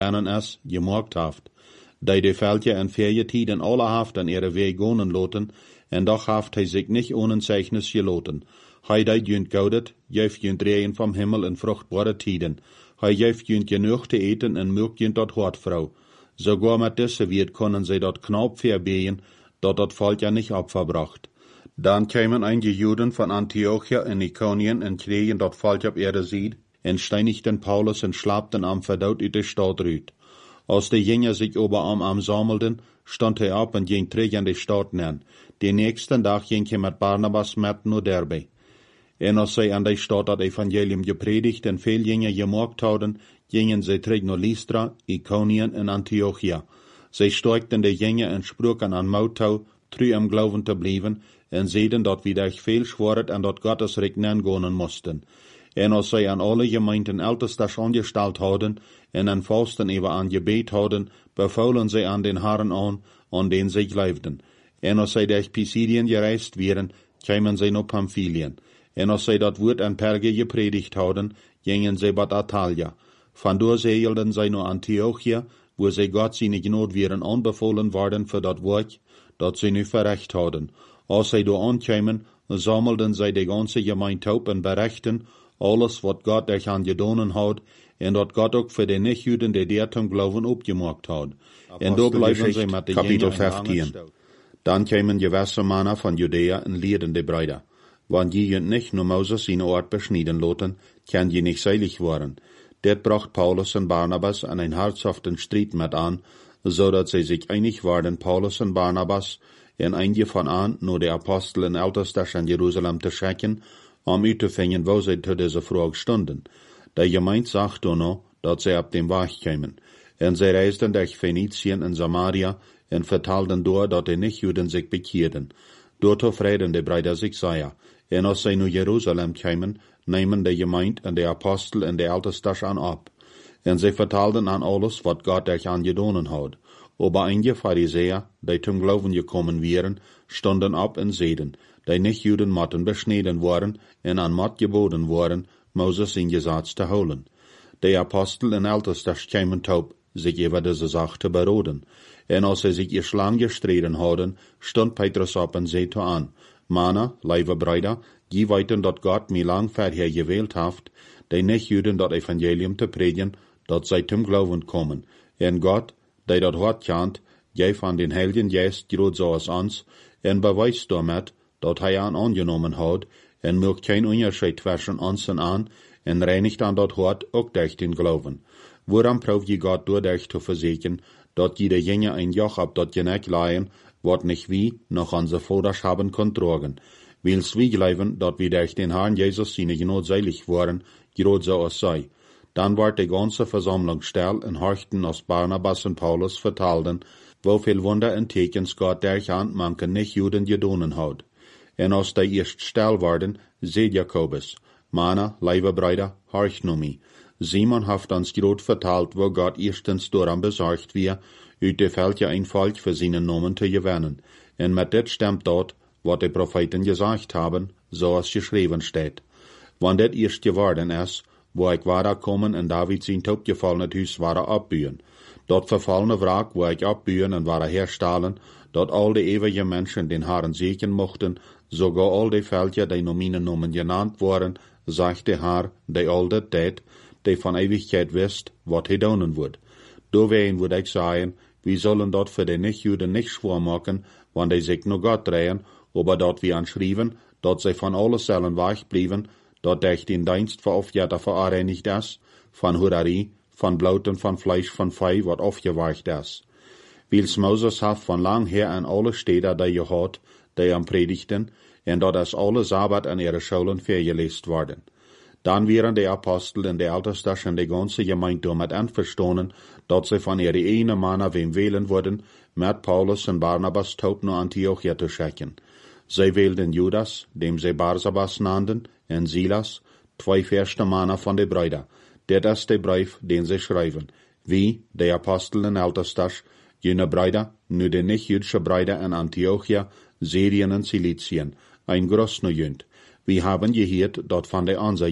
en es gemaakt haft, die de veldje en verje tiden alle haft en ihre weg gonen loten, en doch haft hij zich niet ohne Zeichnis geloten. Hij die junt goudet, jef junt regen vom Himmel in fruchtbare tiden. Hij jef junt genoeg te eten en milk junt dat Hortvrouw. Sogar met deze wird können zij dat knap verbehen, dat volk ja nicht abverbracht. Dan kämen einige Juden von Antiochia en Iconien en kregen dat volk op ihre Sied, en steinigten Paulus en schlapten am Verdaut uit de stad ruut. Als de Jünger sich ober am sammelten, stond hij op en ging terug in de stad neer. De nächsten dag ging hij met Barnabas met naar Derbe. En als zij aan de stad het evangelium gepredigt en veel Jünger gemaakt hadden, gingen zij terug naar Lystra, Iconien en Antiochia. Zij sterkten de Jünger en spraken aan Moutau, true am Glauben te blijven, en zeiden dat we daar veel schworet en dat Gottes Reich gonen moesten. En als zij aan alle gemeenten ältestes angestalt hadden, en aan vasten even aan gebet hadden, bevolen zij aan den Herren aan den zij geloofden. En als zij durch Pisidien gereist wären, kwamen zij naar Pamphylien. En als zij dat woord aan Perge gepredigt hadden, gingen zij bat Atalia. Vandoor zeilden zij naar Antiochia, wo zij God zijn genot wären aanbevolen worden voor dat woord, dat zij nu verrecht hadden. Als zij door aankwamen, sammelden zij de ganze gemeente op en berichten alles wat God durch aan gedonen had, en dat God ook voor de niet-Juden de der zum Glauben opgemaakt had. En door blijven zij met de Kapitel 15. Dan kwamen gewisse Männer von Judäa en leerden de Brüder. Want je nicht nur Moses in Ort beschneiden loten, kann je nicht seilig worden. Dit bracht Paulus en Barnabas an een herzhaften Streit met aan, zodat zij zich einig waren, Paulus en Barnabas, en einige van aan, nur de Apostel en Ältestes in Jerusalem te schicken, uit te vinden wo zij te deze vraag stonden. De gemeente zag toen dat zij op dem Weg kwamen, en zij reisden durch Phoeniciën en Samaria, en vertelden door dat de nicht-Juden zich bekeerden. Door tevreden de Brüder zich zeiden, en als zij naar Jeruzalem kwamen, nemen de gemeente en de Apostel en de Ältestes aan op. En zij vertelden aan alles wat God durch aan gedonen had. Aber einige Pharisäer, die zum Glauben gekommen wären, stonden op en zeiden, die nicht-Juden mochten beschneden worden en aan Mord geboden worden, Moses in Gesetz te houden. De Apostel en Ältestes kwamen op, sich über diese Sache te beroden. En als zij zich eerst lang gestreden hadden, stond Petrus op en zei aan, Mannen, lieve Brüder, die weten dat God mij lang verher gewählt heeft, die nicht-Juden dat Evangelium te predigen, dat zij zum Glauben kommen. En God, die dat hart kent, geeft aan den Heiligen Geest groot zoals ons, en bewijst daarmet, dat hij aan aangenomen had, en maakt geen onderscheid tussen ons en aan, en reinigt aan dat hart ook durch den Glauben. Waarom proeft je God doordat te verzekeren, dat je de Jünger een joch op dat genek leien, wat nicht wie noch onze Voders haben kon tragen. Wils wie geloven dat we durch den Herrn Jesus seine Genot seilig waren, groot zoals zij. Dan wordt de ganze Versammlung still en horchten als Barnabas en Paulus vertelden, woveel Wunder en tekens God durch aan manche nicht-Juden gedonen had. En als die eerst still worden, zei Jakobus, Mannen, lieve Brüder, horcht nu mij. Simon heeft ons groot verteld, wo God eerstens dooran bezorgd wie, uit de veldje een volk voor zijn Namen te gewinnen. En met dit stemt dat, wat de Propheten gezegd hebben, zoals geschreven staat. Want dit eerst geworden is, wo ik ware komen en David zijn topgefallene huis ware opbouwen. Dat verfallene wraak wo ik opbouwen en ware herstellen, dat al de eeuwige mensen den Herren zegen mochten, sogar al de veldje die naar mijn Namen genannt worden, zegt de Herr, die al dit deed, die van eeuwigheid wist, wat hij doen wordt. Doorwegen moet ik zeggen, we zullen dat voor de nicht-Juden niet schwaar maken, want die zich naar God drehen, aber dat we aanschrijven, dat zij van alle cellen wegblijven, dat durch den Dienst voor ofjetter vereinigt is, van hoererie, van bloed en van vlees van vee wat afgewacht is. Wils Moses heeft van lang her aan alle steden die je had, die aan predigten, en dat is alle Sabbat aan ihre scholen vergeleest worden. Dan wären de Apostel en de Ältestes en de ganze Gemeinde damit einverstanden, dat sie von ihre ene Männer wem wählen würden, mit Paulus en Barnabas tot naar Antiochia te schicken. Zij wählten Judas, dem sie Barsabas nannten, en Silas, twee verste Männer von de Brüder. Dit is de brief, den sie schreiben. Wie, de Apostel en Ältestes, jene Brüder, nu de nicht-jüdische Brüder in Antiochia, Syrien en Cilicien, ein groß Neujönd. Wir haben gehört, dat van de Anzeige,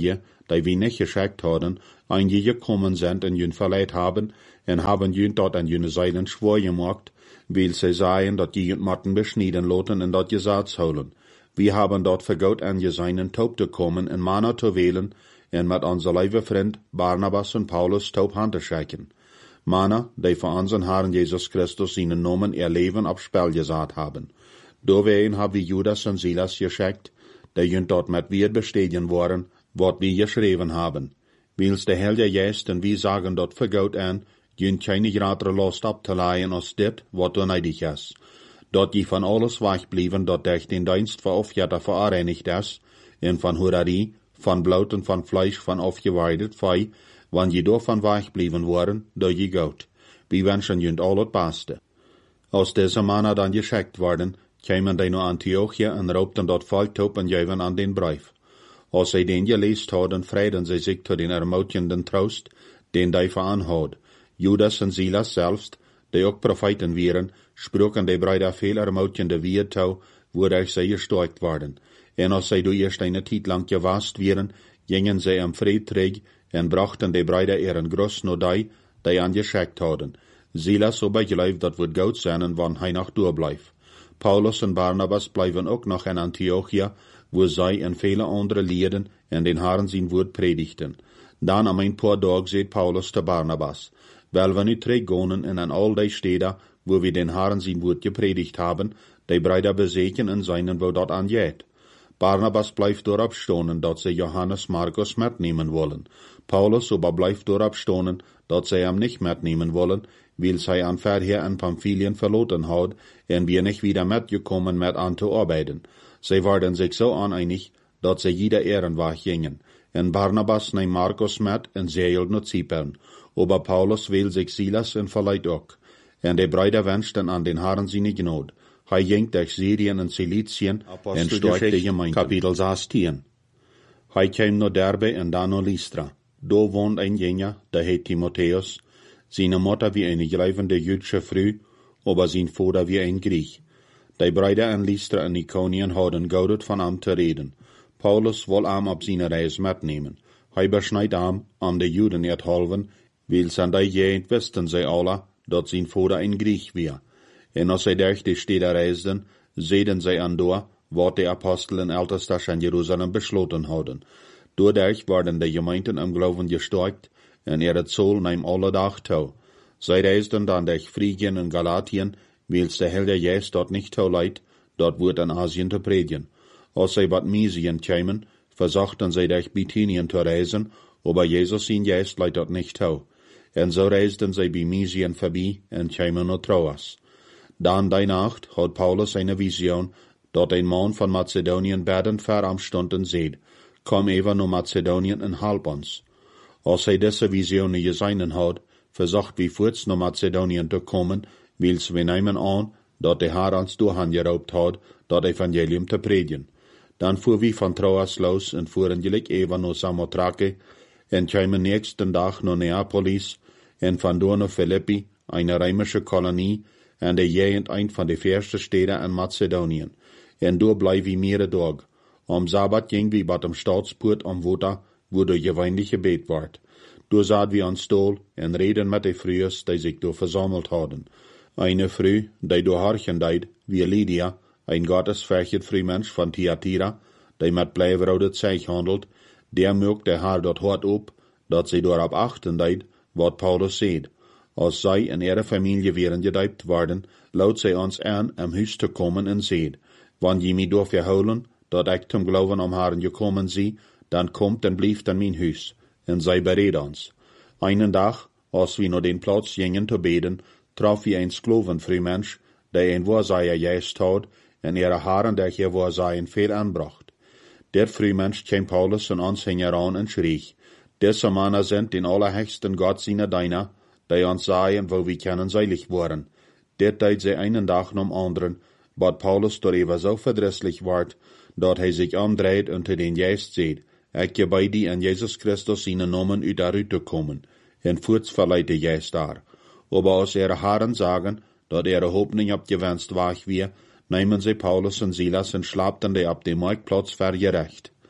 die wir nicht geschickt haben, ein je gekommen sind und jün verleiht haben, und haben jün dort an jüne Seiden schwor gemacht, weil sie sagen, dat die jün Matten beschnieden loten und dat Gesetz holen. Wir haben dort für Gott angesehen, taub zu kommen und Mana zu wählen, und mit unser liebe Freund Barnabas und Paulus taub Hand zu schicken. Mana, die für unseren Herrn Jesus Christus seinen Namen ihr Leben aufs Spiel gesetzt haben. Dowein haben wir Judas und Silas geschickt, die jün dort mit wir bestätigen worden, wat wir geschrieben haben. Wils der Heilige Geist und wir sagen dort für Gott an, jün keine größere Last abzuleihen als dit, wat neidig ist. Dort je von alles wegblieben, dort durch den Dienst für Aufjäter vereinigt ist, und von Hurerie, von Blut und von Fleisch, von aufgeweidet Fei, wann je davon wegblieben waren, da je Gott. Wir wünschen jün all das Beste. Aus dieser Mann dann geschickt worden, kämen die nach Antiochia und raubten dort Volk und jäven an den Brief. Als sie den gelesen hadden, freiden sie sich zu den ermutigenden Trost, den die veranhad. Judas und Silas selbst, die auch Propheten wären, sprachen die Brüder viel ermutigende Wiedertau, wodurch sie gestärkt waren. Und als sie durch erst eine Zeit lang gewasst wären, gingen sie am Friedträg und brachten die Brüder ihren Groß nur die angeschickt hadden. Silas aber glaubt, dat wird gut sein, wann er noch durchbleibt. Paulus und Barnabas bleiben auch noch in Antiochia, wo sie und viele andere Lieden in den Herrn sein Wort predigten. Dann am ein paar Tage seht Paulus zu Barnabas, weil wir nu zurückgehen in all die Städte, wo wir den Herrn sein Wort gepredigt haben, die Brüder besegen in seinen, wo dort angeht. Barnabas bleibt dort stehen, dass sie Johannes Markus mitnehmen wollen. Paulus aber bleibt dort stehen, dass sie ihn nicht mitnehmen wollen, weil sie an Verheer in Pamphylien verloren hat, und wir nicht wieder mitgekommen mit an zu arbeiten. Sie waren sich so uneinig, dass sie jeder Ehrenweg gingen. Und Barnabas nahm Markus mit und segelten nach Zypern. Aber Paulus will sich Silas und verleiht auch. Und die Brüder wünschten an den Herrn seine Gnade. Er ging durch Syrien und Silizien und stärkte die Gemeinde. Kapitel 16. Er kam nach Derbe und dann nach Lystra. Da wohnt ein Jünger, der heißt Timotheus. Seine Mutter wie eine gleifende jüdische Frau, aber sein Vater wie ein Griech. Die Brüder in Lystra und Ikonien hadden gaudet von ihm zu reden. Paulus will ihm auf seine Reise mitnehmen. Er beschneit ihm, die Juden nicht helfen, weil an der Gegend wussten sie alle, dass sein Vater ein Griech war. Und als sie durch die Städte reisten, sehen sie an da, was die Apostel in Ältester in Jerusalem beschlossen hatten. Dadurch werden die Gemeinden im Glauben gestärkt, und ihre Zoll nahm alle Tag zu. Sie reisten dann durch Phrygien und Galatien, weil der Heilige Geist dort nicht zuleiht, dort wird in Asien zu predigen. Als sie bei Mysien kämen, versuchten sie durch Bithynien zu reisen, aber Jesus in Geist leiht dort nicht zu. Und so reisten sie bei Mysien vorbei und kämen nach Troas. Dann die Nacht hat Paulus eine Vision, dort ein Mann von Mazedonien betend vor am Stunden sieht, komm even nach Mazedonien und halb uns. Als er diese Vision gesehen hat, versucht wie kurz nach Mazedonien zu kommen, weil wir nehmen an, dass der Herr uns durchgeraubt hat, das Evangelium zu predigen. Dann fuhr wir von Troas los und fuhren gleich even nach Samothrake und kamen nächsten Tag nach Neapolis und von dort nach Philippi, eine römische Kolonie, und der Gegend ein von den ersten Städten in Mazedonien. Und dort bleiben wir mehrere Tage. Am Sabbat ging wir bei dem Staatsport am Water, wo der gewöhnliche Gebet ward. Da sahen wir an Stuhl und reden mit den Frühs, die sich da versammelt hatten. Eine Früh, die da horchen deid, wie Lydia, ein gottesfürchtet Frühmensch von Thyatira, die mit bleibraude Zeug handelt, der mögt der Herr dort hart ab, dass sie darauf achten deid, was Paulus seht. Als sie in ihre Familie wären gedeibt worden, laut sie uns an, am Haus zu kommen und seht. Wann je mich dafür holen, dass ich zum Glauben am Herrn gekommen sie, dann kommt und blieft an mein Haus, und sei berät uns. Einen Tag, als wir nur den Platz gingen zu beten, traf wir ein Sklavenfrühmensch, der ein Wahrsager geist hat, und ihre Haaren durch ihr Wahrsagen viel anbracht. Der Frühmensch kam Paulus und uns heran und schrie, diese Männer sind den allerhöchsten Gott seiner Deiner, die uns sagen, wo wir kennen seilig waren. Der tat sie einen Tag nach dem anderen, but Paulus darüber so verdrießlich ward, dass er sich umdreht und zu den Geist seht, ich gebeide die an Jesus Christus seinen Namen ut der Rüte kommen, und furz verleiht der Geist dar. Aber als ihre Herren sagen, dass ihre Hoffnung abgewänzt war, nehmen sie Paulus und Silas und schlappten die ab dem Marktplatz vergerecht.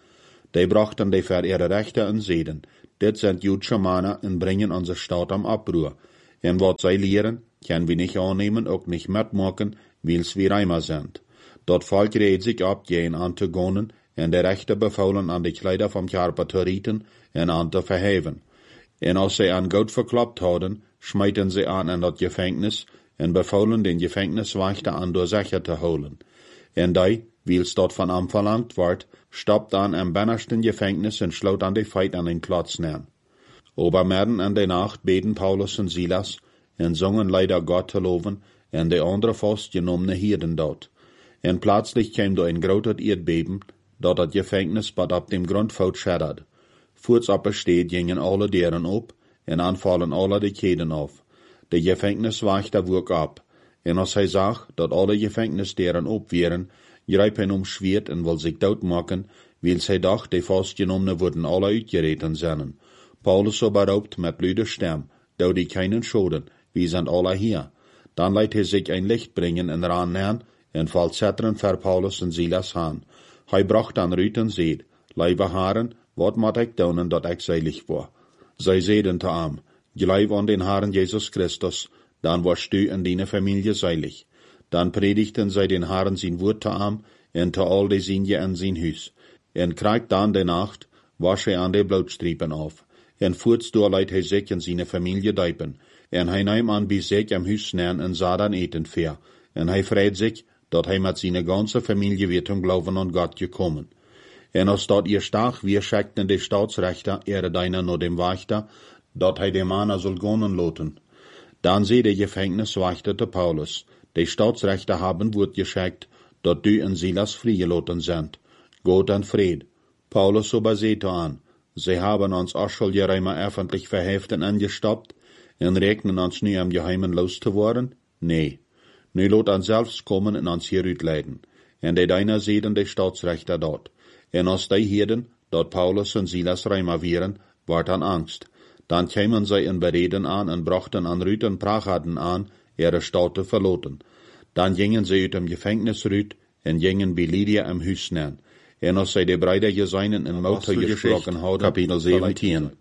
Die brachten die für ihre Rechte in Zeden. Dit sind jüdische Männer und bringen unsere Stadt am Abbruch. Und was sie lehren, können wir nicht annehmen, auch nicht mitmachen, weil's wir Reimer sind. Dort Volk redet sich ab, gehen Antigonen, und die Rechte befohlen an die Kleider vom Körper zu rieten und an zu verheven. Und als sie an Gott verkloppt hadden, schmeiten sie an in das Gefängnis und befohlen den Gefängniswächter an durch Sicher zu holen. Und die, weil's dort von ihm verlangt ward, stoppt an im bennersten Gefängnis und schlot an die Feit an den Klotz nähen. Obermorgen in der Nacht beten Paulus und Silas und sungen leider Gott zu loben und die andere festgenommene Hirden dort. Und plötzlich kam da ein großes Erdbeben, dat das Gefängnis bad ab dem Grund scheddert. Voorts op besteed gingen alle deuren op en aanvallen alle de keden auf. De Gefängniswächter wog ab, en als hij zag dat alle Gefängnisdeuren op waren, greep hij Schwert en wil zich doodmaken, wils hij dacht, de vastgenommenen worden alle uitgereten zijn. Paulus so beraubt met luide stem, dood die keinen schoden, wie sind alle hier. Dan leidt hij zich een licht brengen en ran nähen, en valt zetteren voor Paulus en Silas aan. Hij bracht dan Ruut en zeed, lieve haren, wat moet ik doen dat ik seilig word? Zij zeiden te hem, geloof aan den Herrn Jesus Christus, dan warst du en deine Familie seilig. Dan predigten zij den Herrn zijn woord te hem, en te al de zijnje en zijn huis. En kreeg dan de nacht, was hij aan de bloedstriepen af. En voorts door leidt hij zich en zijn familie duipen. En hij nam aan bij zich am huis neer en zat dan eten ver. En hij vreed zich, dat hij met zijn ganze Familie weer zum Glauben an Gott gekommen. En als dat ihr stach, wir schickten de Staatsrechter ihre Deiner nur dem Wächter, dat hij de Männer soll gonen loten. Dan zei de Gefängniswächter te Paulus, de Staatsrechter haben wordt geschickt, dat du en Silas vrijgeloten sind. Gott en Fried. Paulus so besäte an, sie haben uns Aschulgereimer öffentlich verheft und angestoppt, en rechnen uns nu am Geheimen loszuworden? Nee. Nu lot an selbst kommen en ons hier uitleiden. En de Deiner zeiden de Staatsrechter dort. En als die hielden, dat Paulus en Silas Reimer waren, ward an Angst. Dan kämen zij in Bereden aan en brachten an Ruut en Prachaden aan, ihre Stadt te verloten. Dan gingen zij uit dem Gefängnis Ruut en gingen bij Lydia am Huis neer. En als zij de Brüder geseinen in Mauter gesprochen hadden, Kapitel 17.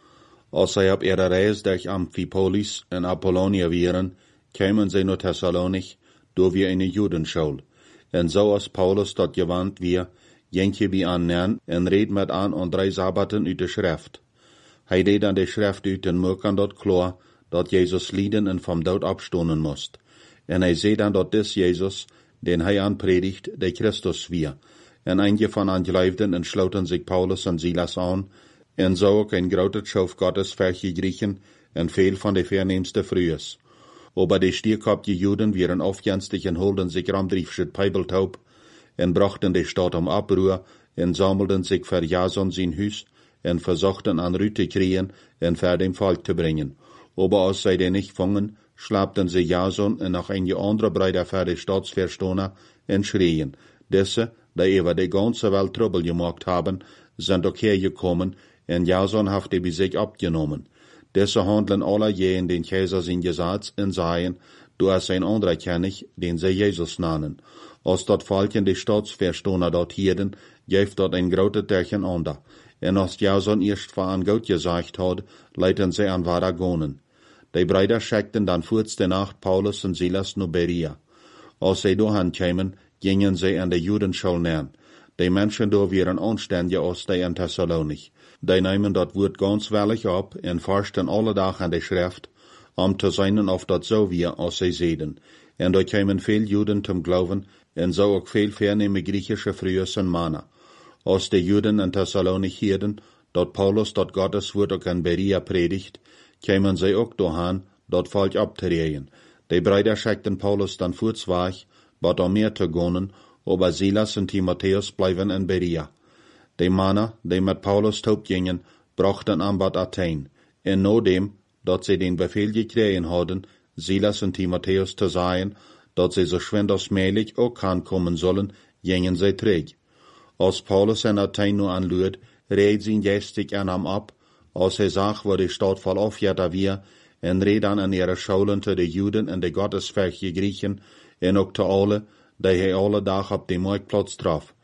Als zij op ihre reis durch Amphipolis en Apollonia waren, kämen zij naar Thessalonich, door wie eine Judenschule. En zo als Paulus dat gewand wir, ging je bij aan nern en reed met aan 3 Sabbaten uit de Schrift. Hij deed aan de Schrift uit en merken dat klaar, dat Jezus lijden en vom dood opstonen moest. En hij zei dan dat dis Jezus, den hij aanpredigt, de Christus weer. En einige van aangeloofden en sloten zich Paulus en Silas aan, en zo ook een grote schoof Gottes vergegriechen en veel van de verneemste Frühes. Aber die stierkopje Juden waren aufgenstig en holden sich ramdriefschet Peibeltaub, en brachten de Stadt am Abbruch, en sammelten sich für Jason sein Hus, en versuchten an Ruut te kriegen, en für dem Volk zu bringen. Aber als sie den nicht fangen, schlappten sie Jason en noch einige andere Brüder für die Staatsverstoner, en schrien. Diese, die über die ganze Welt Trouble gemacht haben, sind auch hergekommen, en Jason hat die bei sich abgenommen. Diese handeln alle je in den Kaiser sein Gesetz und sagen, du hast ein anderer König, den sie Jesus nennen. Als dat Volk in die Staatsverstoner dort hielden, geeft dat ein grote Durcheinander. En als Jason erst vor an Gott gesagt hat, leiten sie an Varagonen. Die Brüder schickten dann kurz der Nacht Paulus und Silas nach Berea. Als sie dahin kämen, gingen sie an die Judenschule näher. Die Menschen da waren anständiger als die in Thessalonich. Die nehmen dat Wort ganz willig ab en forschten alle Tag an die Schrift, zu sein auf dat so wir, als sie sehen. En da kämen viel Juden zum Glauben, en so auch viel vernehme griechische Frühes und Männer. Als die Juden in Thessalonich hörten, dat Paulus dat Gottes Wort auch in Berea predigt, kämen sie auch dahin, dat Volk abzuregen. Die Brüder schickten Paulus dann vorzweig, bat mehr zu gehen, aber Silas und Timotheus bleiben in Berea. Die Männer, die mit Paulus taub gingen, brachten an Bad Athen. En nachdem, dat sie den Befehl gekriegt hadden, Silas und Timotheus zu sagen, dat sie so schwind als möglich auch kommen sollen, gingen sie träg. Als Paulus in Athen nur anlüht, red sie gestig an ihm ab, als er sagt, wo die Stadt voll aufjährter wir, en red an in ihre Schulen zu den Juden und die Gottesfürchtigen Griechen, en auch zu alle, die alle Tag auf dem Marktplatz traf.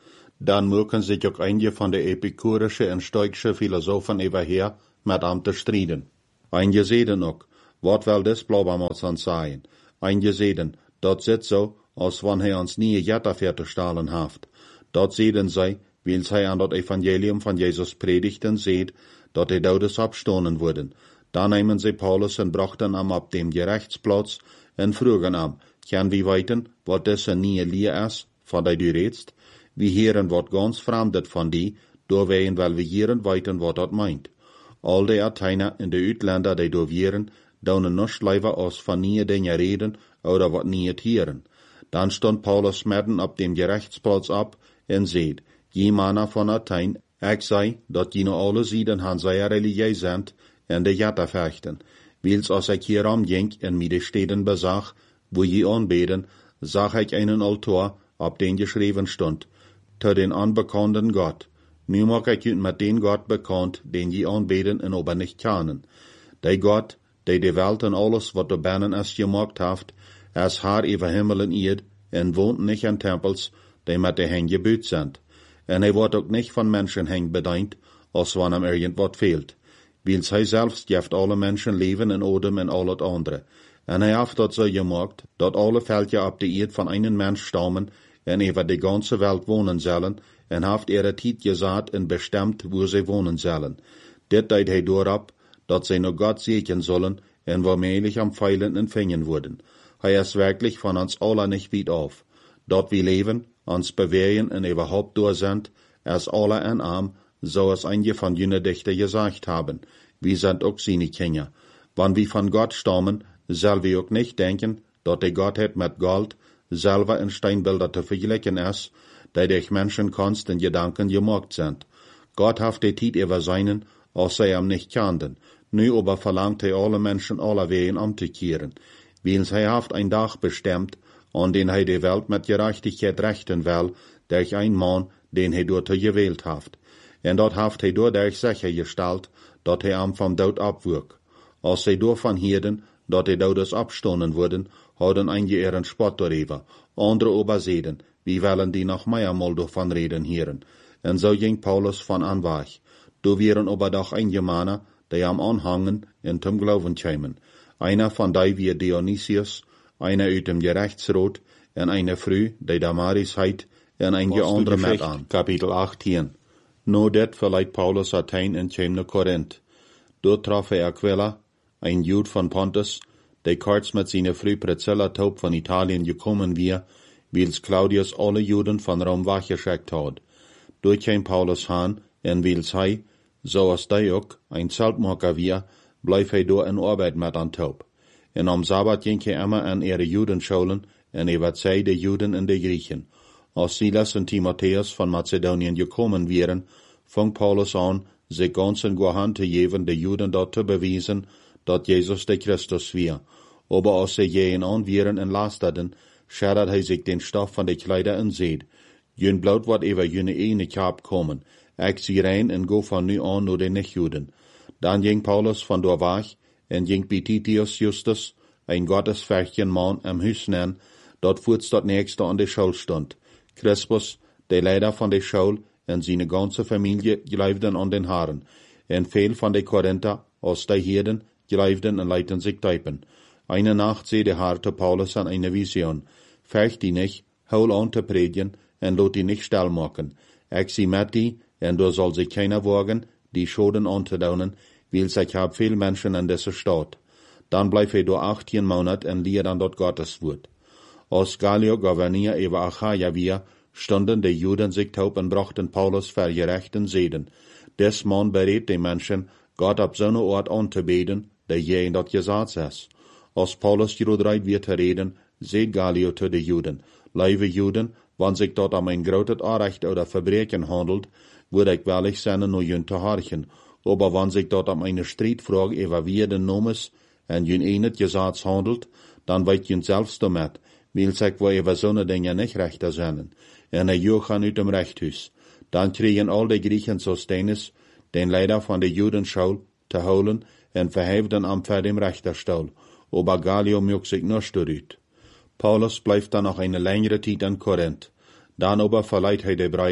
Dan mögen sich ook einige van de epikurische en stoïsche Philosophen evenher met am te strijden. Einige zeiden ook, wat wel des blijven ons aan zijn. Einige zeiden, dat zit zo, als wanneer hij ons nie jetta vertestalen haft. Dat zeiden zij, wils hij aan dat evangelium van Jezus predigten zeed, dat de doodes abstonen worden. Dan nemen zij Paulus en brachten hem op dem gerechtsplaats en vroegen hem, kan wie weten wat deze nieuwe leer is, van die du redst? We heren wat ganz vreemd van die, door wij wel we heren weten wat dat meint. Al die Athener in de uitlander die door vieren, daunen nog liever als van nieuwe dingen reden, oder wat niet heren. Dan stond Paulus midden op dem gerechtsplaats op en zeid, je mannen van Athen, ik zei, dat je alle zieden han zij religie zijn en de jatta vechten. Wils als ik hierom ging en mij de steden bezag, wo je aanbeden, zag ik einen altaar, op den geschreven stond, te den onbekannten Gott. Nu mag ik u met den Gott bekend, den je aanbeden en aber nicht kennen. Die Gott, die de Welt en alles wat er binnen is gemaakt heeft, is haar over Himmel en Erd en woont nicht in Tempels, die met de hen gebouwd zijn. En hij wordt ook nicht van mensen hen bediend, als wanneer hem irgendwat fehlt. Wils hij zelfs geeft alle mensen leven en odem en al het andere. En hij heeft dat zo gemaakt, dat alle veldje op de Erd van einen mens stammen en over de ganze Welt wonen zullen, en heeft ihre tijd gezaad en bestemd wo zij wonen zullen. Dit deed hij doorop, dat zij nog God zegen zullen en waarmee am Pfeilen en Fingen worden. Hij is werkelijk van ons allen nicht weit af. Dat we leven, ons bewegen en überhaupt door zijn, is alle en arm, zoals einige van jene Dichter gesagt haben. Wir sind ook seine Kinder. Wann wir von Gott stammen, sollen wir ook nicht denken, dat de Gottheit mit Gold, Silber en Steinbilder te vergelijken is, die durch Menschenkunst en Gedanken gemacht sind. Gott hat die Zeit über seinen, als sie ihm nicht kannten. Nu aber verlangt er alle Menschen aller Wegen umzukehren. Wils hij haft ein Tag bestimmt, an den hij die Welt mit Gerechtigkeit rechten will, durch ein Mann, den hij dort gewählt haft. En dat haft hij doordat sichergestellt, dat hij am vom Dood abwürg. Als zij daarvan hielden, dat de doodes abstonen worden, houden einige ihren Spott darüber. Andere aber zeiden, wie willen die noch meiermal davon reden hieren. En so ging Paulus von anweg. Du wären aber doch einige Männer, die am Anhangen in zum Glauben kämen. Einer von die wie Dionysius, einer uit dem Gerechtsrot, en eine Frau, die Damaris heit, en einige andere met an. Kapitel 18. No dit verleiht Paulus Athen en kwam naar Korinth. Dort traf Aquila, ein Jude von Pontus, der kurz mit seiner Frau Priscilla Taub von Italien gekommen war, wils Claudius alle Juden von Rom weggeschickt hat. Dort kam Paulus han, en wils hij, zoals die ook, ein Zeltmaker war, bleef hij door in Arbeit met an Taub. En am Sabbat ging hij immer an ihre Judenschulen, en überzeugt de Juden en de Griechen. Als Silas en Timotheus von Mazedonien gekommen wären, fing Paulus an, sich ganz in Hand zu geben, de Juden dort zu beweisen, dat Jezus de Christus war. Aber als sie jeden an wären en lasterten, schadert hij sich den Stoff von de Kleider en zeid, jün bloot wat über jüne ene Kap kommen, ik zie rein en go van nu an naar de nicht-Juden. Dan ging Paulus van door weg, en ging bij Titius Justus, ein gottesfürchtigen Mann am Hüsnen, dat voorts dat nächste an de Schule stond. Crispus, der Leiter von der Schule, en seine ganze Familie geleefden an den Haaren, en veel van de Korinther, als die Herden, geleefden en leiten sich typen. Eine Nacht seh der Herr zu Paulus an eine Vision. Fürcht die nicht, hol an zu predigen, en lot die nicht still machen. Ich sie mit die, en du soll sich keiner wagen, die Schoden anzudaunen, weil sich hab viel Menschen in dieser Stadt. Dann bleib er durch 18 Monate en leer an dort Gottes Wort. Als Gallio Gouverneur über Achaia war, stunden die Juden sich taub und brachten Paulus für gerechten Seden. Des Mann berät die Menschen, Gott ab so einer Ort anzubeten, der je in dat gesagt ist. Als Paulus gerodreit wird zu reden, seht Gallio zu den Juden. Lieve Juden, wann sich dort um ein großes Unrecht oder Verbrechen handelt, würde ich willig sein, nur jün zu horchen. Aber wann sich dort um eine Streitfrage über wie den Nomes en jün enet gesagt handelt, dann weet jün selbst damit, weil sich wo über so eine Dinge nicht rechter zijn. En er jochen uit dem Rechthuis. Dan kriegen al die Griechen Sosthenes, den Leiter von der Judenschule, te holen en verheften am vor dem Richterstuhl. Aber Gallio mögt sich nur stürzt. Paulus bleibt dann noch eine längere Zeit in Korinth. Dann aber verleiht er die Brüder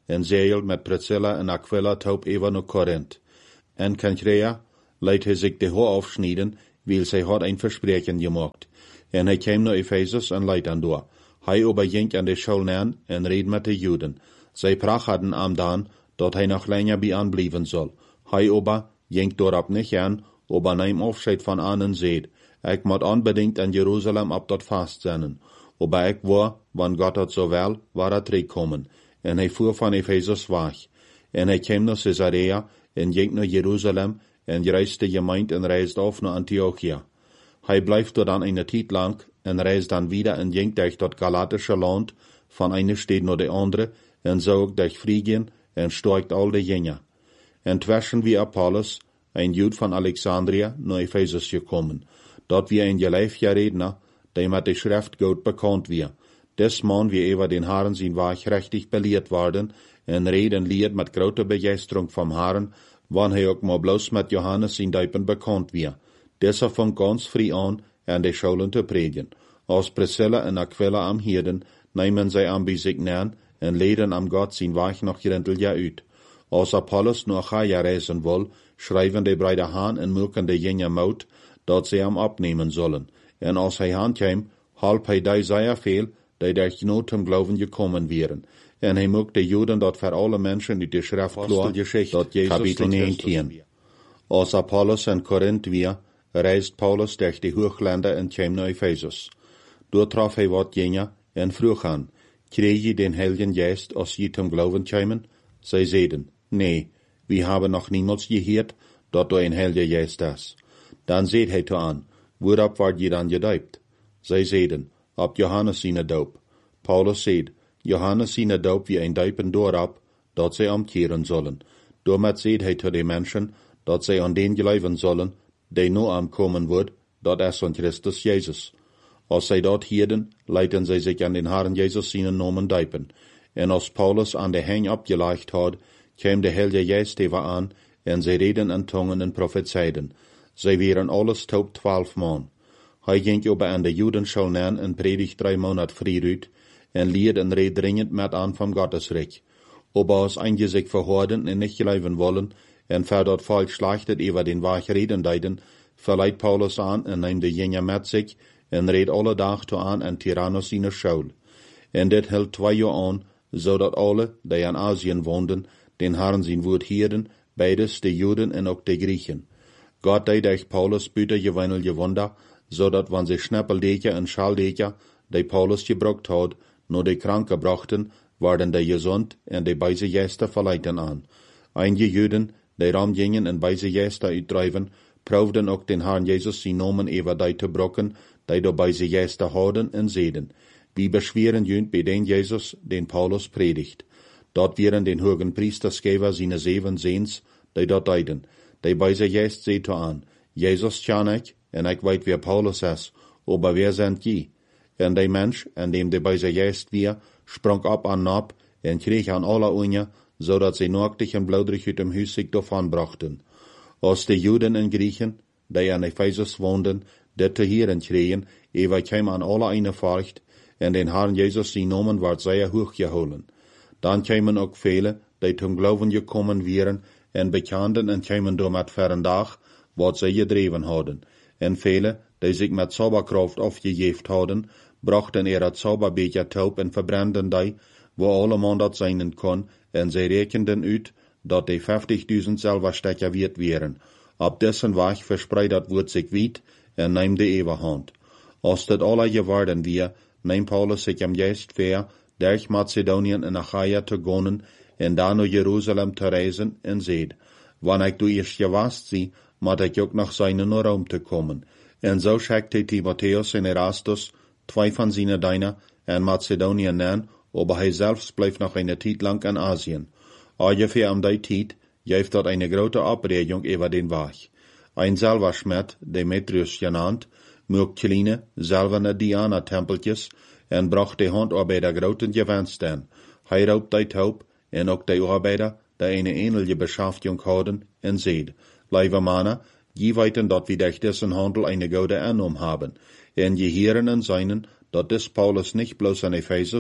en zeilt met Priscilla en Aquila taub even naar Korinth. En Cenchrea leidt hij zich de haar afsnijden, weil zij had een verspreken gemaakt. En hij kwam naar Ephesus en leidt aan door. Hij overging aan de school en reed met de Juden. Zij prachten am dan, dat hij nog langer bij aan blijven zal. Hij ging dorop niet aan, neem afscheid van aan en zeid, ik moet unbedingt aan Jeruzalem op dat vast zijn. Ik war, wann Gott het zo wel, war terugkomen. En hij voer van Ephesus weg. En hij kwam naar Caesarea en ging naar Jeruzalem en reisde gemeint en reisde af naar Antiochia. Hij blijft er dan een tijd lang en reist dan wieder en ging durch dat Galatische land, van eine stad naar de andere, en zo ook durch Phrygien en steigt al de Jünger. En twischen wie Apollos, ein Jude van Alexandria, naar Ephesus gekommen. Dort wie ein geleefje redner, der met de Schrift gut bekannt wie. Des man wie über den Herren zijn Weg richtig belehrt worden, en reden lied met grote Begeisterung vom Herren, wann hij ook maar bloos met Johannes zijn Duipen bekannt wie. Deshalb fang ganz früh an de Schulen te predigen. Als Priscilla en Aquila am Heden, nemen zij am bij zich neer, en leden am Gott zijn Weg nog gerintelja uit. Als Apollos naar Achaia reizen wil, schrijven de beide Haan en melken de Jünger mout, dat zij hem opnemen zullen. En als hij aankwam, halp hij die zeer veel, die der nooit zum Glauben gekommen wären. En hij mocht de Juden dat voor alle mensen uit de Schrift klaar, dat Jezus Kapitel 19. Als Apollos en Korinth weer, reist Paulus durch die Hooglanden en kwam naar Ephesus. Dort traf hij wat Jünger en vroeg aan, kreeg je den Heiligen Geist als je zum Glauben kwamen? Zij zeiden, nee, we hebben nog niemals gehoord dat er een Heilige Geist is. Dan zeid hij aan, waarop word je dan gedoopt? Zij zeiden, op Johannes zijn doop. Paulus zeid, Johannes zijn doop wie een duipen doorop, dat zij omkeren zullen. Daarmet zeid hij tot de mensen, dat zij aan den geloven zullen, die nu aankomen wordt, dat is van Christus Jezus. Als zij dat hielden, leiden zij zich aan den Herren Jezus zijn namen duipen. En als Paulus aan de heng opgelegd had, kwam de Heilige Geest even aan, en zij reden in tongen en prophezeiden. Zij waren alles taub 12 man. Hij ging over aan de Judenschool neer en predigt 3 maanden vrieruit, en leerd en reed dringend met aan van Gottesrijk. Aber als einige zich verhoorden en niet geloven wollen, en voor dat volk slachtet over den Weg reden deiden, verleiht Paulus aan en neemt de Jünger met zich, en reed alle dag toe aan en Tyrannus zijn school. En dit hield 2 jaar aan, zodat alle, die in Asien woonden, den Herren zijn woord hielden, beides de Juden en ook de Griechen. Gott deed durch Paulus buitengewöhnliche Wunder, zodat wann sie Schnappeldeker en Schaldeker, die Paulus gebruikt had, nur de Kranken brachten, werden die gezond en de beise Geister verleiten aan. Einige Juden, die ramgingen en beise Geister uitdrijven, proefden ook den Herrn Jesus zijn namen over die te brokken, die de beise Geister hadden en zeiden. Wie beschweren junt bij den Jesus, den Paulus predigt. Dat wären den hogen Priestersgeber seine 7 Sehns, die dat deiden. Die beise Geist seht aan, Jesus tjan ik, en ik weet wer Paulus is, aber wer sind je? En die Mensch, en dem de beise Geist weer, sprang op aan nap, en kreeg aan alle unje, zodat zij naaktig en bloederig uit dem huis zich davon brachten. Als de Juden en Griechen, die aan Ephesus woonden, dit te heren kregen, ewer kwam aan alle eine Furcht, en den Herrn Jesus zijn namen werd zeer hoog geholen. Dan kwamen ook vele, die zum Glauben gekommen wären, en bekenden en kwamen door met verendag, wat zij gedreven hadden. En vele, die zich met zauberkracht afgegeven hadden, brachten het zauberbeker taub en verbrandden die, wo alle man dat zijn kon, en zij rekenden uit, dat die 50.000 Silberstecher wert wären. Op dessen Weg verspreidt dat woord zich wied, en neemt de Eberhand. Als dat alle geworden weer, neemt Paulus zich am Geist ver, durch Mazedonien en Achaia te gaan, en dan naar Jeruzalem te reizen, en zeid, wanneer ik door eerst gewast zie, moet ik ook nog zijn naar Rome te komen. En zo schickte Timotheus en Erastus, 2 van zijn diener, en Mazedonien neer, aber hij zelfs bleef nog een tijd lang in Asien. Ongeveer om die tijd geeft dat een grote opreding over den Weg. Een Silberschmied, Demetrius genannt, maakt kleine, silberne Diana-tempeltjes en bracht de handarbeider groten gewensten. Hij roopt die taub en ook de arbeider, die een ähnliche Beschäftigung hadden, en zeid, lieve mannen, je weten dat we durch dessen handel eine gute Annahme haben, en je heren en seinen, dat des Paulus nicht bloß in Ephesus,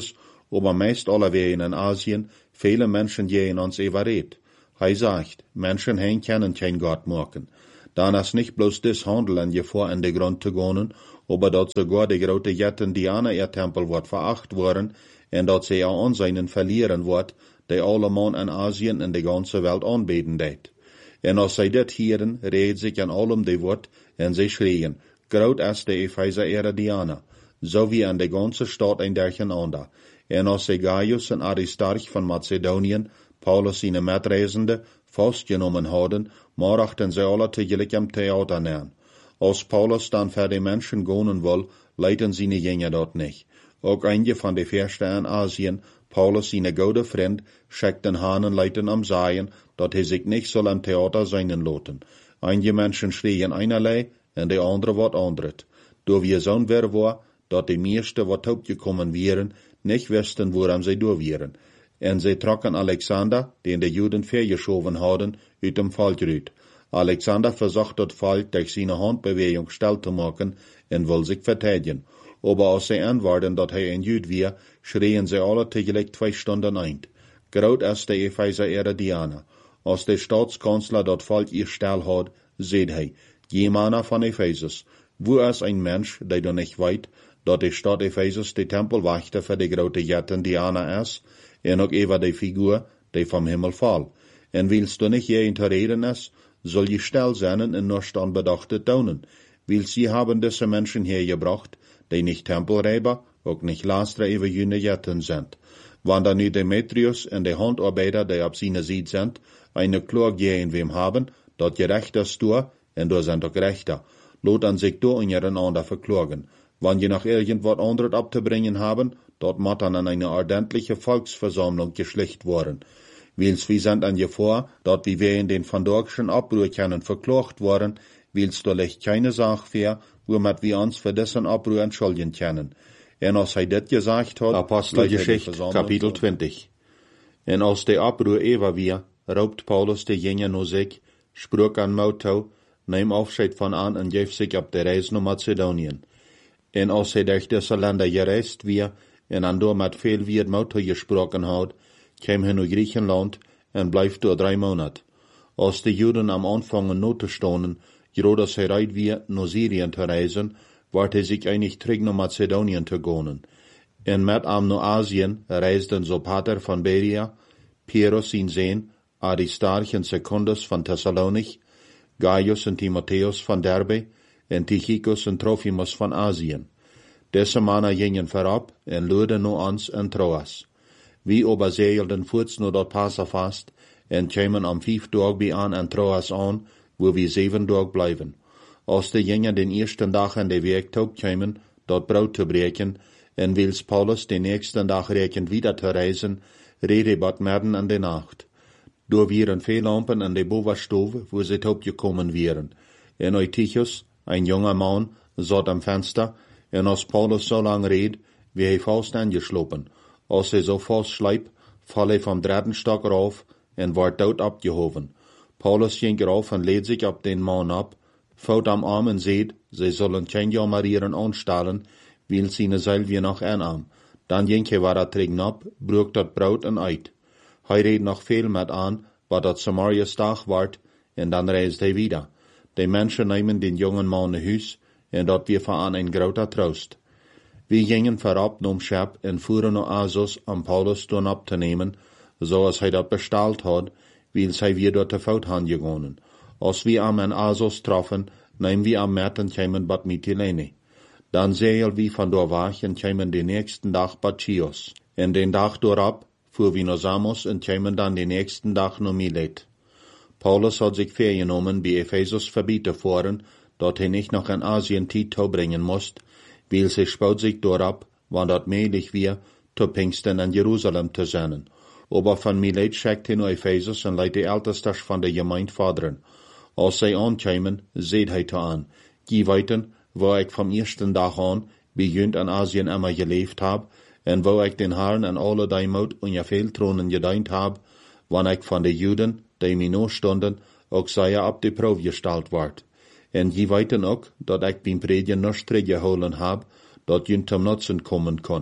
aber meist allerweil in Asien viele Menschen gehen uns überredet. Hij sagt, Menschen haben können kein Gott machen. Dann ist nicht bloß das Handeln Gefahr in den Grund zu gehen, aber dort sogar die große Jätten Diana ihr Tempel wird veracht worden, und dort sie auch Anseinen verlieren wird, die alle Mann in Asien in die ganze Welt anbeten det. Und als sie das hören, redet sich an allem die Wort, und sie schreien, groß ist die Epheser ihre Diana, so wie an die ganze Stadt ein Durcheinander. Und als sie Gaius und Aristarch von Mazedonien, Paulus seine Mitreisende, festgenommen haben, machten sie alle tegelijk am Theater nähen. Als Paulus dann für die Menschen gehen will, leiten seine Jünger dort nicht. Auch einige von den Fürsten in Asien, Paulus seine gute Freund, schickt den Hahnen leiten am Seien, dat hij sich nicht soll am Theater seinen loten. Einige Menschen schreien einerlei, und die andere wat andret. Do wir so wer war, dat die meiste wat gekommen wären, nicht wüssten, woran sie do wären. En sie trocken Alexander, den die Juden vergeschoben hadden, uit dem Volk uit. Alexander versucht das Volk durch seine Handbewegung still zu machen und will sich verteidigen. Aber als sie antworten, dass er ein Jud war, schreien sie alle tegelijk 2 Stunden ein. Groß ist der Epheser ihre Diana. Als der Staatskanzler das Volk ihr still hat, sagt er, Jemana von Ephesus, wo ist ein Mensch, der du nicht weißt, dass die Stadt Ephesus die Tempelwächter für die große Jätten Diana ist, und auch über die Figur, die vom Himmel fällt. Und willst du nicht je zu reden ist, soll je still sein und nur stand bedachtet daunen. Weil sie haben diese Menschen hergebracht, die nicht Tempelräuber, auch nicht Laster über jene Jätten sind. Wenn dann nu Demetrius und die Handarbeiter, die auf seine Seite sind, eine Klage gegen wem haben, dort gerecht ist du, und du sind auch gerechter. Lot an sich du untereinander verklagen. Wenn je noch irgendwas anderes abzubringen haben, dort muss dann an eine ordentliche Volksversammlung geschlicht worden. Wils wir sind an Gefahr, dort wie wir in den Vandorgschen Abbruch können verklagt worden, wils du leicht keine Sache für, womit wir uns für diesen Abbruch entschuldigen können. Und als er das gesagt hat, Apostelgeschichte, Kapitel 20. Und als der Abbruch war wir, raubt Paulus die Jünger nur sich, sprach an Motto, nahm Aufschied von an und gab sich ab der Reise nach Mazedonien. Und als er durch diese Länder gereist wir, und an dort mit viel Wirt Motto gesprochen hat, kam er nach Griechenland und bleibt dort 3 Monate. Als die Juden am Anfang in Not standen, gerade als er reit wir nach Syrien zu reisen, ward er sich eigentlich zurück nach Mazedonien zu gehen. Und mit am nach Asien reisten Sopater von Berea, Pyrrhus sein Sohn, Aristarch und Secundus von Thessalonich, Gaius und Timotheus von Derbe, und Tychicus und Trophimus von Asien. Diese Männer gingen vorab und luden nur uns in Troas. Wir aber segelten kurz nur dort Passafast und kämen am 5. Tag bei an in Troas an, wo wir 7 Tage bleiben. Als die Jünger den ersten Tag an den Weg kämen, dort Brot zu brechen, und wils Paulus den nächsten Tag rekend wieder zu reisen, rede bat mitten in der Nacht. Da wären viele Lampen an der Bovenstove, wo sie gekommen wären. Und Eutychus, ein junger Mann, saß am Fenster, und als Paulus so lang redet, wie er fast angeschlopen. Als er so fast schleibt, fall er vom 3. Stock rauf und ward dort abgehoben. Paulus ging rauf und lädt sich ab den Mann ab, faut am Arm und seht, sie sollen kein Jammerieren anstellen, weil seine Salve noch einarm. Dann ging er wieder trinken ab, brüch dat Brot und eit. Er redet noch viel mit an, was dat Samarias Tag ward, und dann reist er wieder. Die Menschen nehmen den jungen Mann nach Hus, und dat wir an ein großer Trost. Wir gingen vorab nom Schab und fuhren nach Assos, um Paulus dort abzunehmen, so als er dat bestellt hat, weil sei wir dort zu Faut gegangen. Als wir am in Assos trafen, nehmen wir am Märten kämen Bad Mytilene. Dann segeln wir von dort weg und kämen den nächsten Tag Bad Chios. Und den Tag durchab fuhren wir nach Samos und kämen dann den nächsten Tag nach Milet. Paulus hat sich vorgenommen, bei Ephesus verbieten fahren, dort er nicht noch in Asien Tito bringen musste, weil sie spaut sich durchab, wann dort möglich wir, zu Pfingsten in Jerusalem zu sein. Aber von Milet schickt er nach Ephesus und leitet die Ältesten von der Gemeinde fordern. Als sie ankämen, seht er an, geh weiter, wo ich vom ersten Tag an, wie jünd in Asien immer gelebt hab, und wo ich den Herrn an alle Deimut und ja Fehltronen gedient hab, wann ich von den Juden, die mir noch stunden, auch sei ab die Probe gestellt ward. Und je weiter auch, dat ich beim Predigen noch Strige holen hab, dat jünd zum Nutzen kommen kann.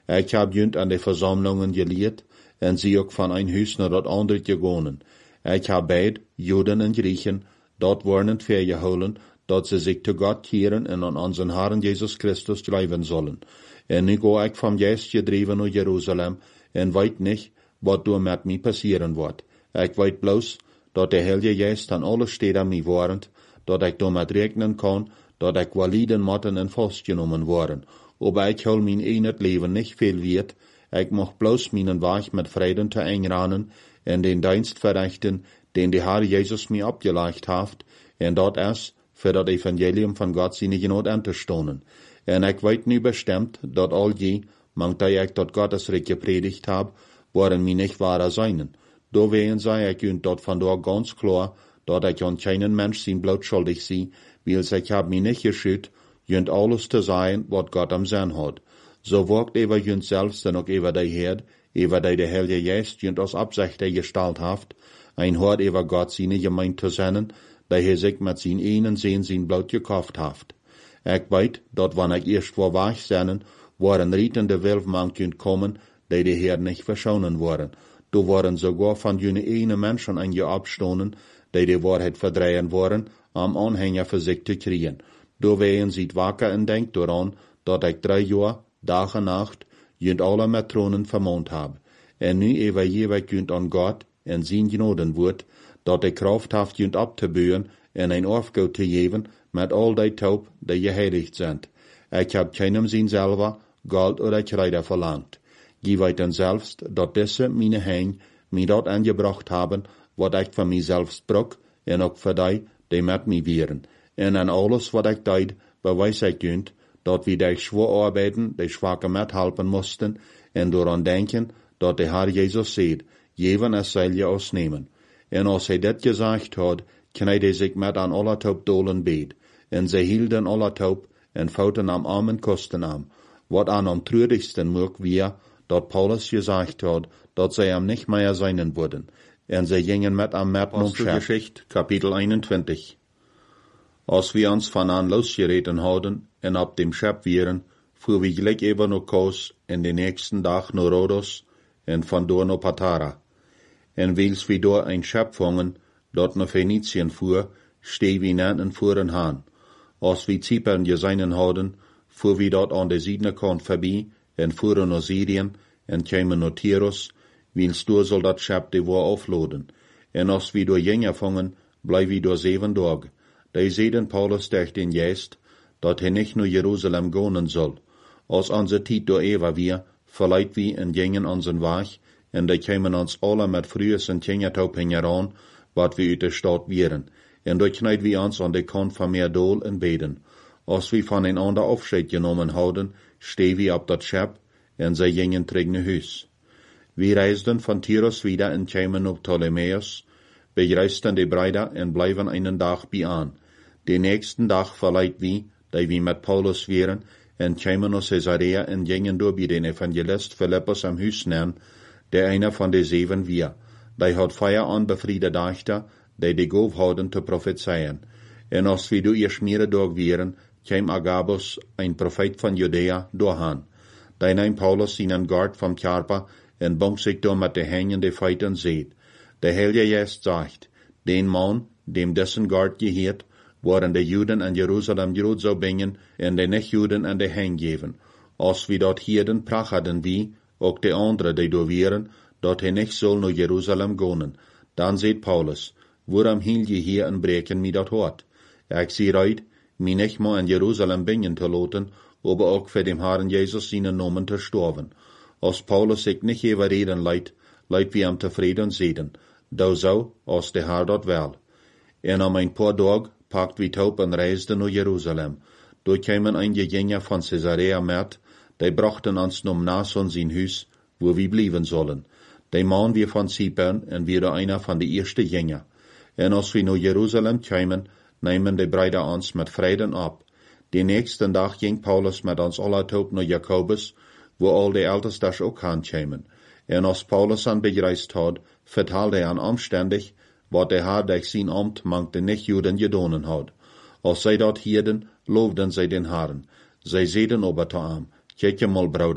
Ik heb junt aan de verzamelingen geleerd, en zie ook van een huis naar dat andere gegaan. Ik heb beid, Joden en Griechen, dat warnend vergehouden, dat ze zich te God keren en aan onze Herren Jezus Christus geloven zullen. En nu ga ik van juist gedreven naar Jeruzalem, en weet niet, wat door met mij passeren wordt. Ik weet bloos, dat de Heilige Geest aan alle steden mij warent, dat ik door met rekenen kan, dat ik wel lijden moeten en vastgenomen worden. Aber ik hol mijn in het leven niet veel weet, ik mag bloos mijn weg met vrede te einranen, en den dienst verrichten, den de Herr Jezus mij opgelegd heeft, en dat is, voor dat evangelium van God zijn genood aan te stonen. En ik weet nu bestemd, dat al die, mangt ik dat Gottes rijk gepredigt heb, worden mij niet ware zijn. Doorwegen zei ik u dat vandaag ganz klar, dat ik aan keinen Mensch zijn bloot schuldig zie, wils ik heb mij niet geschütt, junt alles te zijn wat God am zijn had. So wogt over junt selbst en ook over die Heer, over die de Heilige Geest junt als Absichte gestalt haft, ein Hort over God seine Gemeinde te zenden, die hij zich met zijn enen zin zijn bloot gekauft haft. Ik weet, dat wanneer ik eerst voor weg zijn, waren rietende Wilfmann kunt komen, die de Heer niet verschonen worden. Du waren sogar van jene ene Menschen an je abstonen, die de waarheid verdrehen worden, am Anhänger voor zich te kriegen. Du wegen ziet wakker en denkt eraan, dat ik 3 jaar, dag en nacht, junt alle Matronen vermont heb. En nu even jeweils junt aan God en zijn genoden wordt, dat de kracht heeft junt op te beuren en een afgoed te geven met al die taub, die geheiligd zijn. Ik heb keinem zijn selber Gold oder Kleider verlangt. Je weet dan zelfs, dat deze meine Hein mij dat aangebracht hebben, wat ik van mijzelf sprak, en ook voor die met mij wieren. En aan alles wat ik deed, bewijs ik junt, dat we die schwer arbeiden, die schwakke met helpen moesten, en dooraan denken, dat de Herr Jezus zegt, jeven es zal je ausnemen. En als hij dit gezegd had, kneidde zich met aan alle taub dolen beet, en zij hielden alle taub, en fouten am armen kosten am. Wat aan am treurigsten mocht weer, dat Paulus gezegd had, dat zij am nicht mehr zijn worden, en zij gingen met am Merten om Geschichte, Kapitel 21. Als we ons van aan losgereden hadden, en op dem Schep wieren, fuhr we gelijk even naar Kos, en de nächsten dag naar Rhodos, en vandoor naar Patara. En wils we door een Schep vangen, dat naar Venetien fuhr, steh we net en fuhren haan. Als we Zypern gezien hadden, fuhr we dort aan de Zuidkant voorbij, en fuhren naar Syrien, en kwamen naar Tyrus, wils door zal dat Schep de war afloden. En als we door Jünger vangen, blijf we door 7 dagen. Die zeiden Paulus durch den Geist, dat hij nicht naar Jeruzalem gaan zal. Als onze tijd door Eva weer, verleiht we en gingen onze weg, en die kwamen ons alle met vrues en tingertaub hingeraan, wat we uit de stad wieren. En daar kneid we ons aan de kant van meer dool en beden. Als we van een ander afscheid genomen hadden, steh we op dat schep, en zij gingen terug naar huis. We reisden van Tyrus wieder en kwamen op Ptolemäus, bereisten de Brüder en blijven einen dag bij aan. De nächsten dag verleiht we, die we met Paulus wieren, en kwamen naar Caesarea en gingen door bij den Evangelist Philippus am huis nemen, der einer van de 7 weer. Die had feier aan bevriede dachten, die de goof hadden te profetseien. En als we door eerst meer dag wieren, kwam Agabus, een profeet van Judea, doorhaan. Die neemt Paulus zijn guard van Karpa en bonk zich door met de hangende feiten zeet. De Heilige Geest zegt, den man, dem dessen guard geheert, worden de Juden aan Jeruzalem groot zou brengen en de nicht-Juden aan de hang geven. Als we dat hierden prachten wie, ook de anderen die door wieren, dat hij niet zal naar Jeruzalem gaan. Dan zegt Paulus, waarom hield je hier en breken mij dat hart? Ik zie uit, mij niet meer in Jeruzalem brengen te laten, aber ook voor dem Herrn Jezus zijn namen te sterven. Als Paulus zich niet overreden leidt we hem tevreden zitten. Dat zou, als de Herr dat wel. En om een paar dagen pakt we taub en reisden naar Jeruzalem. Daar kwamen einige Jünger van Caesarea met, die brachten ons naar Mnason zijn huis, wo we blijven zullen. Die man weer van Zypern en weer einer van de eerste Jünger. En als we naar Jeruzalem kwamen, nemen de Brüder ons met vreden op. De nächsten dag ging Paulus met ons alle taub naar Jakobus, wo al de Ältestes ook aankwamen. En als Paulus aan bereist had, vertelde hij aan omstandig, wat de Herr durch zijn Amt mangt de nicht-Juden gedonen had. Als zij dat hierden, loofden zij den Herrn. Zij zeiden aber te hem, kijk je mal, Bruder,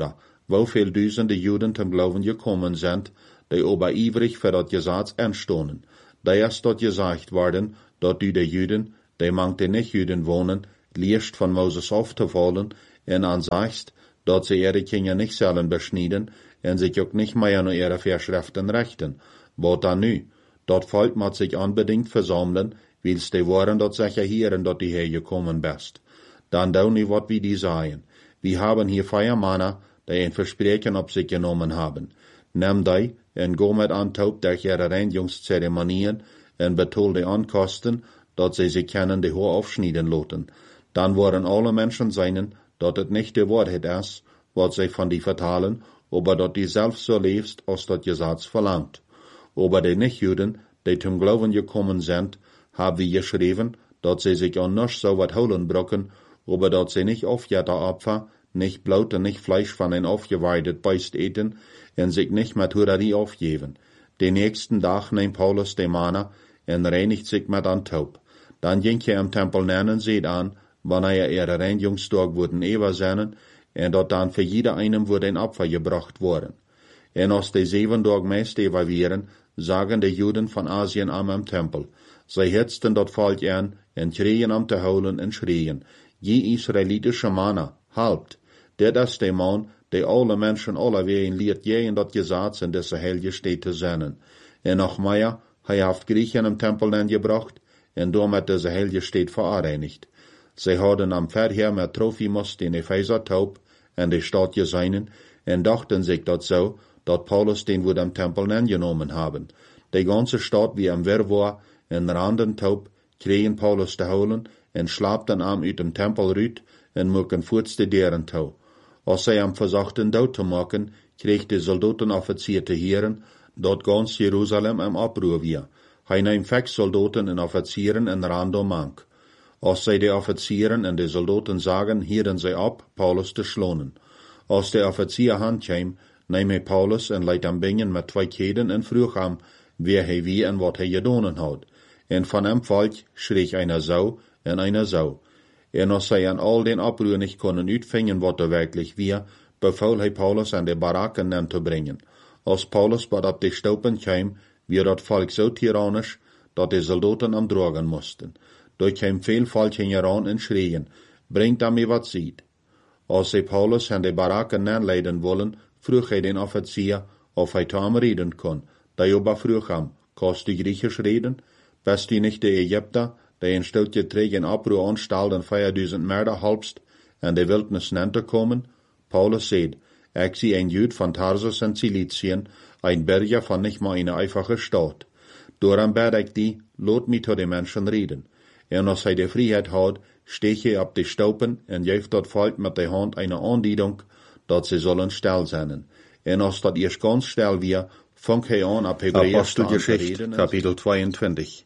woveel duizenden Juden zum Glauben gekommen sind, die aber ivrig für das Gesetz anstonden. Da ist dort gesagt worden, dass die Juden, die manche Nicht-Juden wohnen, liest von Moses aufzufallen, und ansagst, dass sie ihre Kinder nicht sollen beschneiden, und sich auch nicht mehr an ihre Verschriften richten. Was dann nu? Dort Volk muss sich unbedingt versammeln, willst die waren dort sicher hören, dass die hergekommen bist. Dann da nu wat wie die sagen. Wir haben hier 4 Männer, die ein Versprechen auf sich genommen haben. Nimm die und go mit Antaub durch ihre Reinigungszeremonien und betul die Ankosten, dass sie sich können die Haar aufschneiden lassen. Dann wollen alle Menschen sein, dass es nicht die Wahrheit ist, was sie von die vertalen, aber dass die selbst so lebst, als das Gesetz verlangt. Aber die Nichtjuden, die zum Glauben gekommen sind, haben wir geschrieben, dass sie sich an nichts so wat holen brocken, aber dass sie nicht aufjährte Opfer, nicht Blut und nicht Fleisch von ein aufgeweidet Beist eten und sich nicht mit Hurerie aufgeben. Den nächsten Tag nimmt Paulus die Manna und reinigt sich mit Antaub. Dann ging er im Tempel nennen seht an, wann ihre Reinigungstag wurden sein, und dort dann für jeder einem wurde ein Opfer gebracht worden. Und aus die 7 Tagen meist evaluieren, sagen die Juden von Asien am Tempel. Sie hetzten dort Volk an und schrien am zu holen und schrien, je israelitische Manna, halbt, der ist der Mann, der alle Menschen alle wegen lehrt, je in das Gesetz in dieser heilige Städte sennen. Und noch mehr, haft Griechen im Tempel gebracht, und damit diese heilige Städte vereinigt. Sie hadden am Verher mit Trophimus den Epheser taub, und die Stadt geseinen, und dachten sich dat so, dat Paulus den wohl am Tempel angenommen haben. Die ganze Stadt wie am Wirrwarr, in Randen taub, kriegen Paulus zu holen, und schlapten am uit dem Tempel rüt, und mucken voets de deren tau. Als sie am versuchten dood zu machen, kreeg de Soldatenoffizier te heren, dat ganz Jerusalem am Abruhr wir. Hij nahm 6 Soldaten und Offizieren in Rando mank. Als sie die Offizieren und die Soldaten sagen, hieren sie ab, Paulus zu schlonen. Als der Offizier handkam, nahm er Paulus und leit am Bingen mit 2 Keden und frug ham, wer hij wie und wat hij gedonen hat. Und von dem Volk schrie einer Sau und einer Sau. Und als sie an all den Abruhr nicht konnten utfingen, wat er wirklich wir, befahl hij Paulus an die Baraken zu bringen. Als Paulus bad ab die Staupen kam, wir dat Volk so tyrannisch, dat die Soldaten am drogen mussten. Dort kam viel Volk heran und schrien, bringt am mir wat sieht. Als sie Paulus an die Baraken leiden wollen, frug hij den Offizier, ob hij tam reden kon. Der aber frug ham, kannst du Griechisch reden? Bist du nicht der Ägypter, der in stiltje trägen Abruhr anstalten 4000 Mörder halbst, in die Wildnis nennte kommen? Paulus seht, ich sie ein Jud von Tarsus in Cilizien, ein Berger von nicht mal eine einfache Stadt. Darum bad ich die, lot mich zu den Menschen reden. Und als hij die Freiheit hat, stech je ab die Staupen und geeft dat Volk mit der Hand eine Andiedung, dat sie sollen still sein. Und als dat erst ganz still wir, fang hij an ab Hebräisch zu reden. Kapitel 22.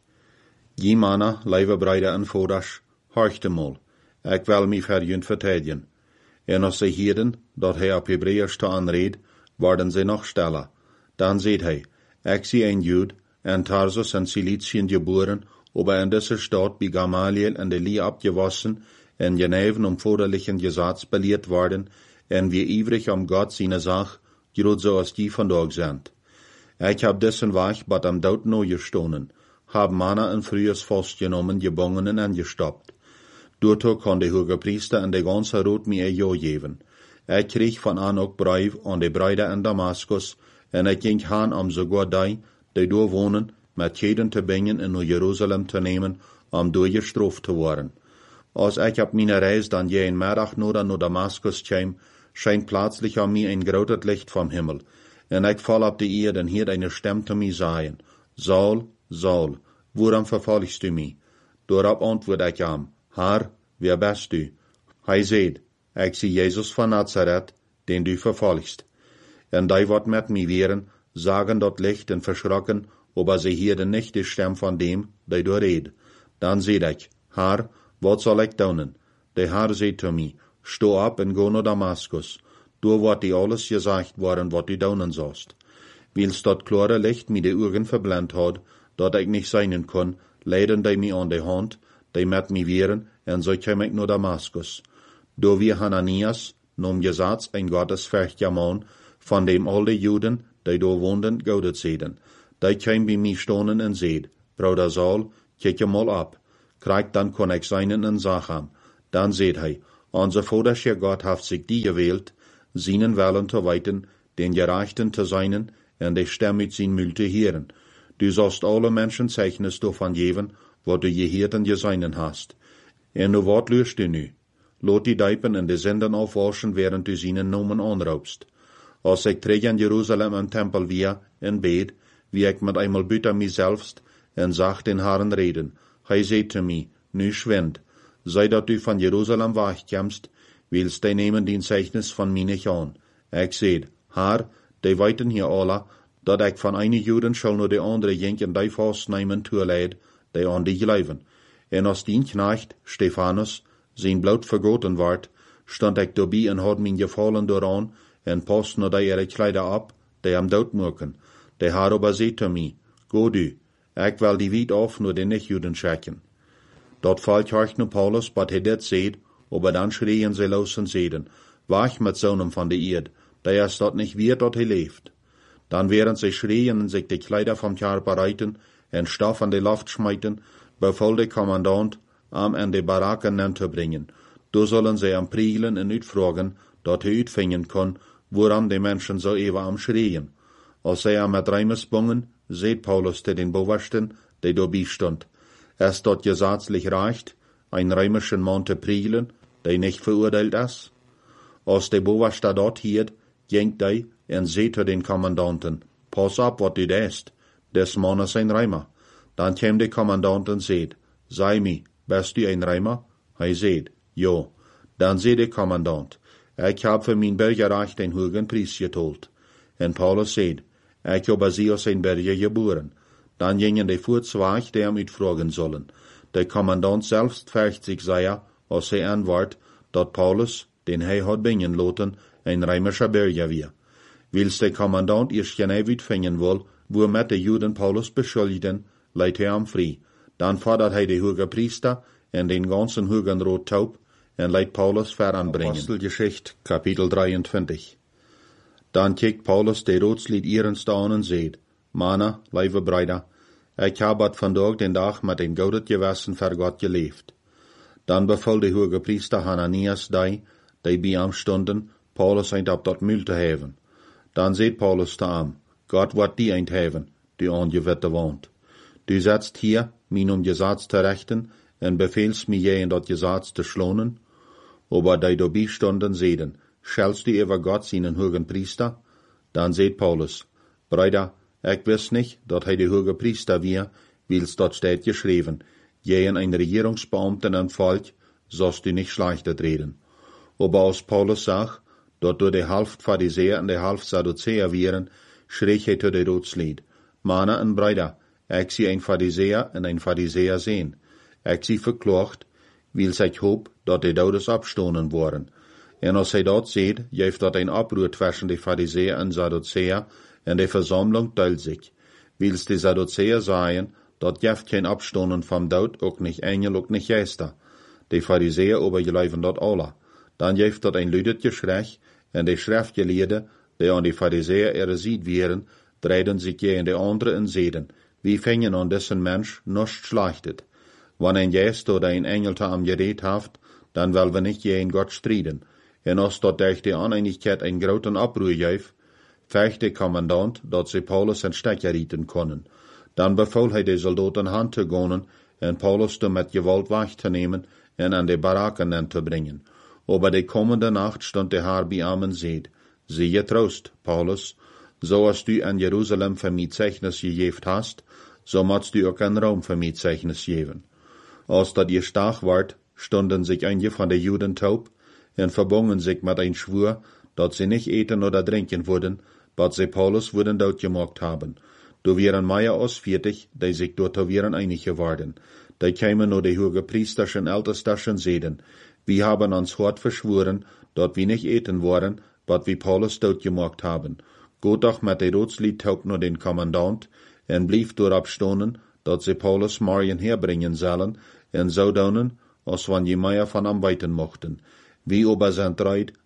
Je Männer, lieve Brüder und Voders, horchte mal, ich will mich für jün verteidigen. Und als sie hielden, dat hij ab Hebräisch zu anred, worden sie noch stiller. Dann seht hij, ich sie ein Jud, in Tarsus in Cilizien geboren, aber in dieser Stadt bei Gamaliel in der Lie abgewassen, in Geneven vorderlichen Gesetz belehrt worden, und wir ivrig Gott seine Sach, grad so als die von dort sind. Ich hab dessen Weg bat am Tod neu gestohlen, hab Männer in frühes Fass genommen, gebungen und angestoppt. Dorto kann der hohe Priester in der ganze Rot mir ein Jo geben. Ich krieg von an auch Brief an die Brüder in Damaskus, und ich ging han sogar die dort wohnen, mit jeden zu bringen in Jerusalem zu nehmen, durchgestraft zu werden. Als ich ab meiner Reise dann jeden Mittag nach Damaskus kam, scheint plötzlich an mir ein großes Licht vom Himmel, und ich fall ab die Erde und hier eine Stimme zu mir sagen, Saul, Saul, woran verfolgst du mich? Darauf antworte ich ihm, Herr, wer bist du? Hij seht, ich sie Jesus von Nazareth, den du verfolgst. Und die wat mit mir wären, sagen dort Licht und verschrocken, aber sie hierden nicht die Stimme von dem, der du red. Dann seht ich, Herr, wat soll ich tun? Der Herr seht zu mir, steh ab und go nach Damaskus. Du wat die alles gesagt worden, wat du tun sollst. Weil's dort klare Licht mir die Augen verblendet hat, dat ich nicht sein kann, leiden die mir an die Hand, die mit mir wären, und so kam ich nach Damaskus. Da wir Hananias, nom Gesetz ein gottesfürchtiger Mann, von dem alle Juden, die da woonden, goudet zeiden. Die kwam bij mij stonen en zeid, Bruder Saul, kijk je mal ab. Krijg dan kon ik seinen en zag hem. Dan zeid hij, onze vadersche Gott heeft zich die gewählt, seinen Willen te weten, den Gerechten te seinen, en de stem uit zijn mund te heren. Du sollst alle Menschen Zeichnis davon geben, wat du geheert en geseinen hast. En nu wat lust du nu? Laat die Dijpen en de Sünden aufwaschen, während du seinen Namen anraubst. Als ik terug in Jeruzalem en Tempel via en bed, wie ik met einmal buiten mij selbst en zag den Herren reden. Hij zei te mij, nu schwind, sei dat du van Jeruzalem wegkommst, willst die nemen den Zeichnis van mij niet aan. Ik zei, Herr, die weten hier alle, dat ik van eine Juden zal naar de andere jenken die vastnemen toeleid, die aan die geloven. En als die knecht, Stephanus, zijn bloed vergoten werd, stond ik daarbij en had mijn gevallen dooraan, en pas naar die ihre Kleider ab, die hem doodmaken. De Herr aber zei te mij, go du, ik wil die wiet af naar de nicht-Juden schicken. Dat valt hard naar Paulus, wat hij dit zeid, aber dan schreien ze los en zeiden, weg met zonen van de eerd, der is dat nicht weer dat hij leeft. Dan während sie schreien en sich die Kleider vom Körper bereiten en Stoff an die Luft schmeiten, befahl der Kommandant, in die Baraken nemen te bringen. Da sollen sie am prielen en uitvragen, dat hij uitvingen kon, woran die Menschen so even am schreien. Als zij am met Reimes bungen, seht Paulus te den Bewachten, die dabei stond. Es dort gesetzlich reicht, ein römischen Mann te prielen, der nicht verurteilt ist. Als der Bewachter dort hielt, ging die en zei te den Kommandanten, pas op wat du deest, des Mann is ein Römer. Dan kwam de Kommandant en zeid, sei mi, bist du ein Römer? Hij zeid, ja. Dan zei de Kommandant, ik heb voor mijn burgerrecht een hogen prijs getold. En Paulus zeid, ik heb sie aus ein Berge geboren. Dan gingen de voort weg, die hem uitvragen sollen. De Kommandant selbst fürcht sich sehr, als hij antwoordt, dat Paulus, den hij had bringen laten, ein römischer Bürger war. Wils der Kommandant erst genau uitvingen wil, wo met de Juden Paulus beschuldigden, leidt hij hem vrij. Dan fordert hij de hoge Priester en den ganzen hogen Rot taub en leidt Paulus veranbringen. Apostelgeschichte, Kapitel 23. Dan kijkt Paulus de Rotslied ernst aan en zeid, Mannen, lieve Brüder, ik heb het vandaag den dag met een goudet gewessen voor God geleefd. Dan beval de hoge Priester Hananias die bij hem stonden, Paulus eind op dat mul te heven. Dan zeid Paulus te hem, God wordt die eind heven, die aan je witte woont. Du setzt hier, mij Gesetz te rechten, en beveelst mij je in dat Gesetz te schlonen. Aber die dabei stonden zeiden, schelst du über Gott seinen hogen Priester? Dan zeid Paulus, Brüder, ik wist nicht, dat hij de hoge Priester war, wils dort steht geschrieben, je in ein Regierungsbeamten en Volk, sollst du nicht schlechtet reden. Aber als Paulus zag, dat door de half Pharisäer en de half Sadduzäer waren, schreeg hij te de Rotslied, Mannen en Brüder, ik zie een Pharisäer en een Pharisäer sehen. Ik zie verklacht, wils ik hoop, dat de Doudes abstonen worden. En als hij dat ziet, geeft dat een oproer tussen de Pharisäer en Sadduzäer, en de Versammlung teilt sich. Wils de Sadduzäer sagen, dat geeft geen abstonen vom Dood, ook nicht Engel, ook nicht Geister. De Pharisäer aber geloven dat alle. Dan geeft dat een luidet geschrei, en de schriftgeleerden, die aan de Pharisäer erziet wären, dreiden sich je in de andere en zeiden, wie fingen an dessen Mensch nicht schlechtet. Wann ein Geist oder ein Engel te am gereed haft, dan wel we nicht je in Gott striden. En als dat durch die Uneinigkeit ein groten Abruhr geeft, vecht de Kommandant, dat sie Paulus en Stecker rieten konnen. Dan beval hij de Soldaten hand te gonen en Paulus met gewalt weg te nemen en aan de Baraken te brengen. Aber de kommende Nacht stond de Herr bij hem en zeid, zie je troost, Paulus, zoals du an Jerusalem voor mij Zeichnis gegeven hast, so motst du ook an Rom voor mij Zeichnis geven. Als dat je stach werd, stonden sich einige van de Juden taub en verbogen sich met een Schwur, dat sie nicht eten oder trinken würden, wat sie Paulus würden doodgemaakt haben. Da wären Meier ausviertig, die sich dort wären einig geworden. Die kämen nur die hoge Priesterschen Ältesterschen seden. Wir haben uns hart verschworen, dat wir nicht eten worden, wat wir Paulus doodgemaakt haben. Geht doch mit de Rotslied taub nur den Kommandant, en blieb dorop stonen, dat sie Paulus morgen herbringen sollen, en zodanig, als wann je Meier van hem weten mochten. Wie aber zijn treid,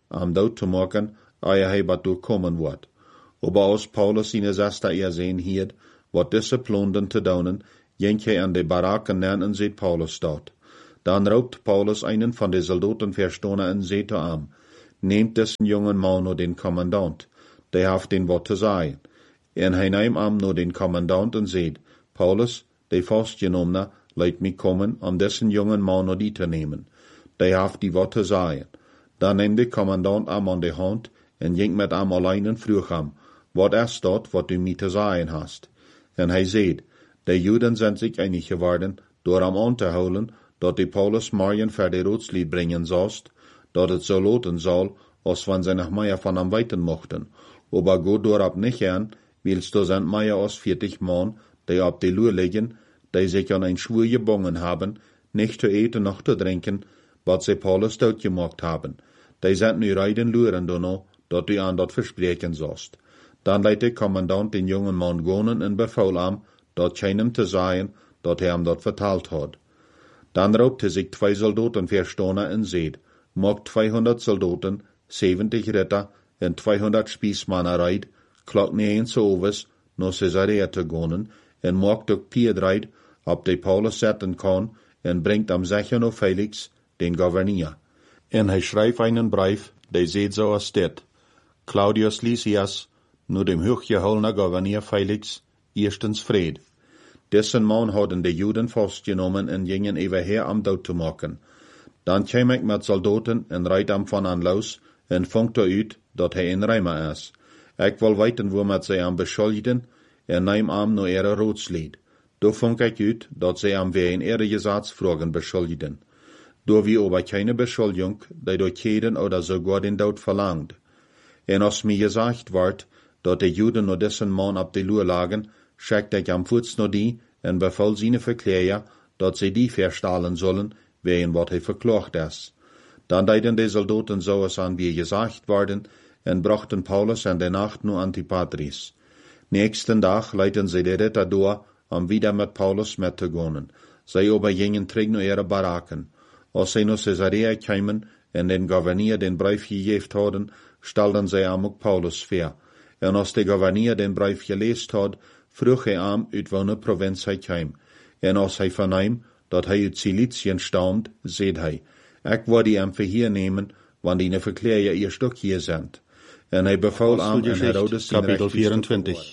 am dood te maken, eer hij wat doorkomen wordt. Aber als Paulus seine Zester ersehen hielt, wat diese Plunden te doen, ging hij aan de baraken neer en zet Paulus dort. Dan roept Paulus einen van de soldaten verstonen en zet aan, neemt dessen jongen man naar den commandant, der heeft den wat te zeggen. En hij neemt aan naar den commandant en zegt, Paulus, de vastgenomene, laat mij komen om dessen jongen man naar die te nemen. Der heeft die wat te zeggen. Dan neemt de commandant hem aan de hand en ging met hem alleen en vroeg hem, wat is dat wat u mij te zeggen hast? En hij zegt, de Juden zijn zich einig geworden door hem aan te houden, dat de Paulus morgen voor de roodslied brengen zoust, dat het zo loten zal, als wenn ze nog meer van hem weten mochten. Aber goed doorop niet aan, willst du zijn meer als 40 man, die op de loer liggen, die zich aan een schwur gebonden hebben, niet te eten noch te drinken, wat ze Paulus doodgemaakt hebben. Die zijn nu rijden luren dono, dat u aan dat verspreken zoust. Dan leidt de commandant den jongen man gonen en beval hem, dat keinem te zeggen, dat hij hem dat verteld had. Dan roepte zich 2 soldaten verstonen en zegt, maakt 200 soldaten, 70 ritter en 200 spiesmannen rijd, klok 9 overs, naar Caesarea te gaan, en maakt ook Piedrijd, op de Paulus zetten kan, en brengt hem zeggen naar Felix, den gouverneur. En hij schrijft einen brief, die zegt zoals dit, Claudius Lysias, nu dem hooggeholene gouverneur Felix, eerstens vrede. Dessen man hadden de Juden vastgenomen en gingen even her om dood te maken. Dan kwam ik met soldaten en rijd hem van aan los en vond uit dat hij een rijmer is. Ik wil weten hoe met zij hem beschuldigden en neem hem naar ihre roodslied. Toen vond ik uit dat zij hem weer in eergezatsvragen beschuldigden. Door wie aber keine beschuldiging, die door jeden oder sogar den dood verlangt. En als mir gesagt wordt, dat de Juden naar dessen man op de loer lagen, schickt ik am voets naar die en beval seine Verkläger, dat ze die verstalen sollen, wegen wat hij verklaagd is. Dan deden de soldaten zoals aan wie gezegd worden en brachten Paulus in de nacht naar Antipatris. Nächsten dag leidden ze de ritter door om wieder met Paulus met te gaan. Zij aber gingen terug naar ihre baraken. Als zij naar Caesarea kwamen en den gouverneur den brief gegeven hadden, stelden zij hem ook Paulus voor. En als de gouverneur den brief gelezen had, vroeg hij hem uit welke provincie hij kwam. En als hij vernam dat hij uit Ciliciën stamt, zei hij, ik wil die hem verhier nemen, want die verkläger eerst ook hier zijn. En hij beval hem en Herodes zijn Kapitel 24.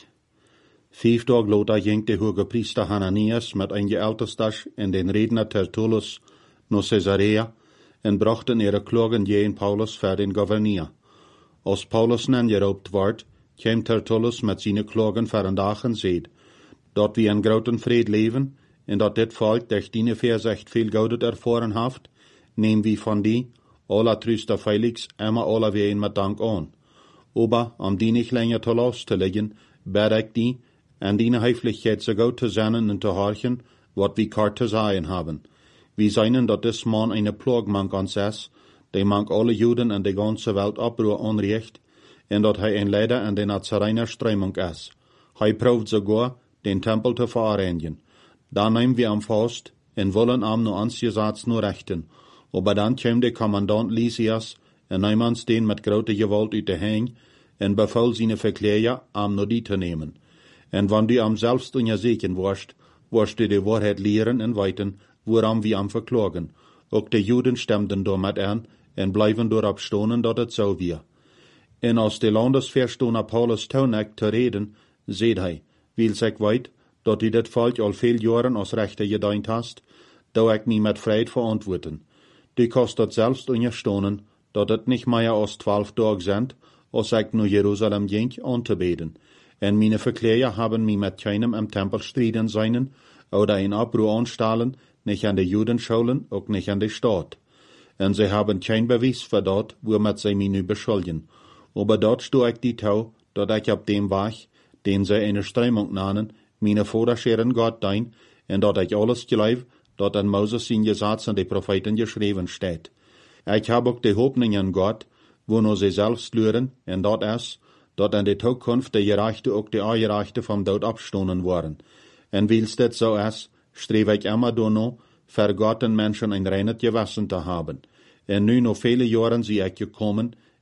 5 dagen later ging de hoge priester Hananias met een geältestas en den redner Tertullus naar Caesarea en brachten ihre klagen tegen Paulus voor den gouverneur. Als Paulus aangeroepen werd, kwam Tertullus met zijn klagen voor een dag en zei, dat we in groten vrede leven en dat dit volk durch die Verzicht veel goud ervaren heeft, nemen we van die, alle tröster Felix, immer alle ween met dank aan. Aber, om die niet langer te last te liggen, bid ik die, en die heiflichkeit so goed te zijn en te horchen, wat we kort te zeggen hebben. We zijn dat dis man eine plagmank ons is, die mank alle Juden en de ganze Welt oproer aanricht, en dat hij een leider in de Nazarener Strömung is. Hij proeft sogar, den Tempel te vereinigen. Dan nemen we hem vast en willen hem naar ons gezats nur rechten. Aber dan kwam de commandant Lysias en neem ons den met grote gewalt uit de heen en beval zijn verkläger hem naar die te nemen. En wanneer du hem zelfs onzeker worst du de waarheid leren en weten, waarom we hem verklagen. Ook de Juden stemden door met aan en blijven doorop stonen dat het zo weer. En als de landesverstoner Paulus toenek te reden, zei hij, wil ik weet, dat u dit volk al veel jaren als rechter gediend hast, dat ik mij met vrijheid verantwoorden. Du kost het zelfs onderstonen, dat het niet meer als 12 dagen zijn, als ik naar Jeruzalem ging aan te beden. En meine Verkläger haben mij met keinem im Tempel strijden zijn, oder in Abruf anstellen, nicht an de Judenschulen, ook nicht an de Staat. En ze hebben kein bewijs voor dat, waarmee zij mij nu beschuldigen. Aber dort stoe ik die toe, dat ik op dem weg, den zij in de Strömung namen, meine Vorderscheren Gott dein, en dat ik alles geloof, dat in Moses zijn Gesetz en de Propheten geschreven staat. Ik heb ook de hoopning in Gott, wo ze zelfs leren, en dat is, dat in de toekomst de gerechte ook de ongerechte vom dood opstonen worden. En wils dit zo is, streef ik immer doorno, voor Gott en Menschen een reines Gewissen te hebben. En nu nog vele jaren zie ik gekomen,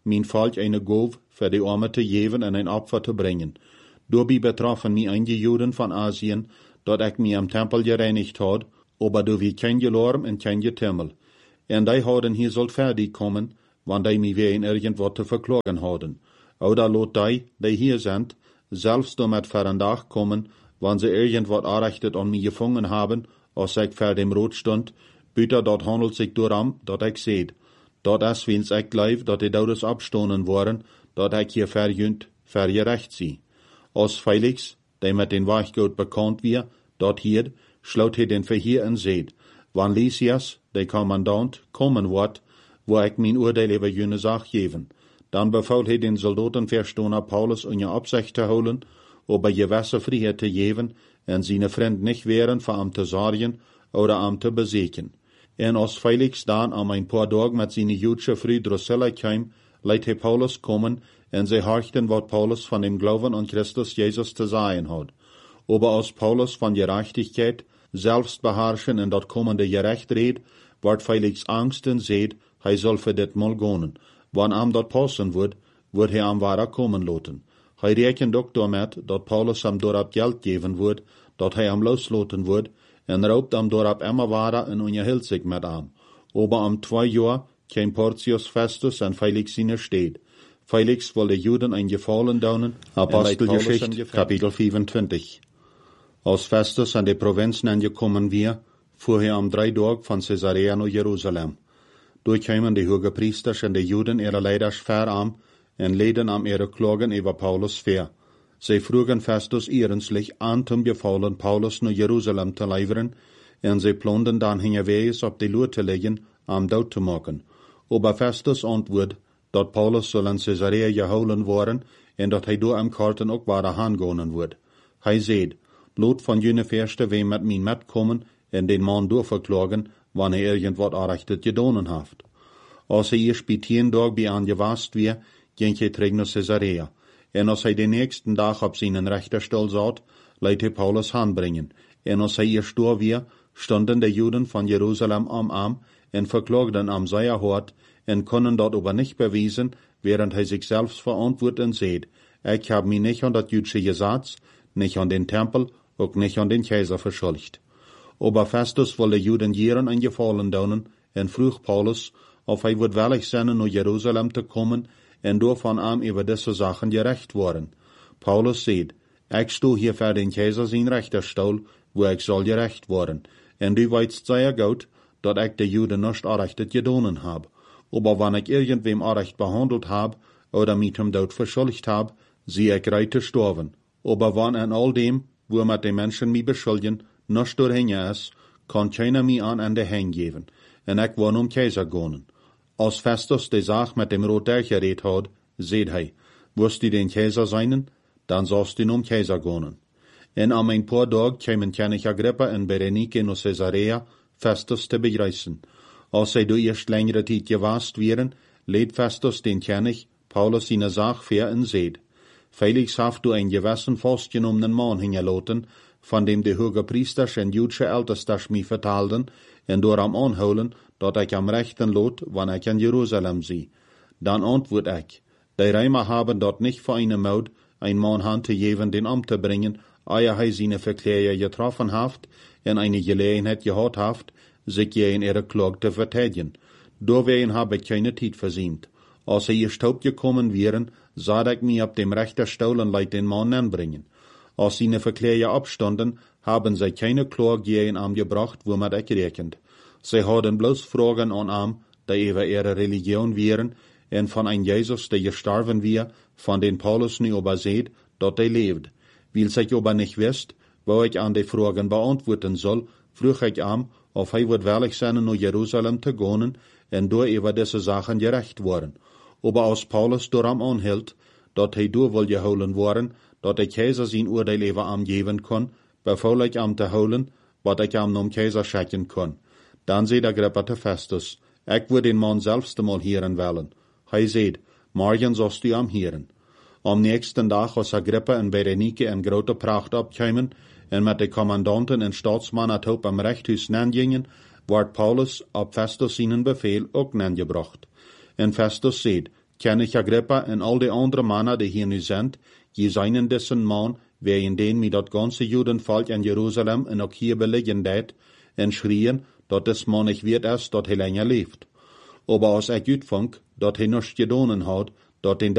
mijn volk eine Gove für die Arme te geven en een Opfer te brengen. Daarbij betroffen mij einige Juden van Asien, dat ik mij am Tempel gereinigt had, aber du wie kein Gelorm en kein Getümmel. En die hadden hier sollt fertig kommen, wann die mij weer in irgendwas te verklagen hadden. Oder lot die hier sind, selbst damit für einen Tag kommen, wann sie irgendwas errichtet an mich gefangen haben, als ich vor dem Rot stund, bitte dort handelt sich darum, dat ich seht. Dat is wens ich gleich, dat die Daudes abstonen waren, dat ich hier vergerecht sie. Als Felix, der mit den Weichgut bekannt wir, dort hier, schloot hij den Verheer en seht, wann Lysias, der Kommandant, kommen wird, wo ich mein Urteil über jene Sache geven. Dann befahl hij den Soldaten Verstoner Paulus in ihr Absicht zu holen, ob gewisse Freiheit zu geben, en seine Freund nicht wären, für am zu sorgen oder am zu besiegen. En als Felix dann am ein paar Tage mit seine jüdische Frau Drusilla kam, leidt hij Paulus kommen, en sie horchten, wat Paulus von dem Glauben an Christus Jesus zu sagen hat. Aber als Paulus von Gerechtigkeit, Selbstbeherrschen en dat kommende Gerecht redt, wird Felix Angst en seht, hij soll für dit mal gehen. Wann am dat passen wird hij am wahrer kommen laten. Hij rekent ook damit, dat Paulus am dorab Geld geben wird, dat hij am loslaten wird, en raubt am dorab immer wahrer en unterhält sich mit am. Aber am 2 Jahr kam Porcius Festus en Felix seine steht. Felix wollte Juden ein Gefallen daunen. Apostelgeschichte, Kapitel 25. Als Festus an die Provinzen angekommen wir, fuhr er am 3 Tage von Caesarea nach Jerusalem. Durchkamen die Hohepriester und die Juden ihre Leiders verarm en leden am ihre Klagen über Paulus fair. Sie frugen Festus ernstlich an zum Gefallen, Paulus nach Jerusalem zu leiveren, en sie planten dann hingeweis auf die Lur zu legen, am Tod zu machen. Aber Festus antwortet, dat Paulus soll in Caesarea geholen worden, en dat hij door am Karten ook waar hangehen wird. Hij seht, lot van jene Verste wem met mij metkommen en den Mann doorverklagen, wann er irgendwas errichtet gedonen haft. Als hij eerst bij 10 Tage bij angewast weer, ging hij terug naar Caesarea. En als hij den nächsten Dag op zijn Richterstuhl zat, leidt hij Paulus handbringen. En als hij eerst door weer, stonden de Juden van Jerusalem am Arm en verklagden am sehr hart en konden dat aber nicht beweisen, während hij sich selbst verantwortet en seht, ich hab mich nicht an das jüdische Gesetz, nicht an den Tempel, auch nicht an den Kaiser verschuldigt. Aber Festus wollte Juden jeren ein Gefallen daunen en vroeg Paulus, of hij wird willig zijn naar Jerusalem te komen en door van hem über diese Sachen gerecht worden. Paulus seht, ich sto hier für den Kaiser sein Richterstuhl, wo ich soll gerecht worden, en du weißt sehr gut, dat ich de Juden nicht errichtet gedonen hab. Aber wenn ich irgendwem errecht behandelt hab oder mit dem Tod verschuldigt hab, sie ich reit zu sterben. Aber wenn an all dem, wo mit den Menschen mich beschuldigen, nicht durchhängen ist, kann keiner mich an Ende hingeben, en ich will Kaiser gehen. Als Festus die Sache mit dem Rot durchgeredet hat, seht hij, wirst du den Kaiser sein, dann sollst du Kaiser gehen. En am ein paar Tage kamen König Agrippa en Berenike nach Caesarea, Festus zu begrüßen. Als sie durch erst längere Zeit gewast wären, lädt Festus den König, Paulus seine Sache fair en seht. Felix haft du einen gewissen festgenommenen Mann hingelaten, von dem die Hohepriester und jüdische Ältester mich vertalten, en door am anholen, dat ich am rechten lot, wann ich in Jerusalem sie. Dann antwort ich, die Römer haben dort nicht für eine Maut, ein Mann Hand zu geben, den Amt zu bringen, ehe hij seine Verkläger getroffen haft, en eine Gelegenheit gehad haft, sich gegen ihre Klage zu verteidigen. Deswegen habe ich keine Zeit versehnt. Als sie ihr Staub gekommen wären, sah ich mich ab dem Richterstuhl und leid den Mann anbringen. Als seine Verkläger abstanden, haben sie keine Klage gegen ihn gebracht, womit ich rechnet. Sie hadden bloß Fragen an ihm, die über ihre Religion wären, en von ein Jesus, der gestorben wir, von den Paulus nie überseht, dort er lebt. Weil sich aber nicht wisst, wo ich an die Fragen beantworten soll, frug ich ihm, of hij wird willig sein, nach Jerusalem zu gehen, en door über diese Sachen gerecht worden. Aber als Paulus daran anhielt, dat hij door wil geholen worden, dat der Kaiser sein Urteil über ihm geben kann, befahl ich ihm zu holen, wat ich ihm nom Kaiser schicken kann. Dann seht Agrippa zu Festus, ich würde den Mann selbst einmal hören wollen. Hij seht, morgen sollst du ihm hören. Am nächsten Tag, als Agrippa en Berenike in grote Pracht abkamen, en met de Kommandanten en Staatsmannen op am Rechthuis neergingen, werd Paulus op Festus seinen Befehl ook neergebracht. En Festus seht, König Agrippa en al die andere mannen die hier nu sind, je zijn dessen man, wegen den mit dat ganze Judenvolk in Jerusalem en ook hier belegen deed, en schrien, dat des man nicht wird ist, dat hij länger leeft. Aber als ik uitvond, dat hij nichts gedonen had, dat den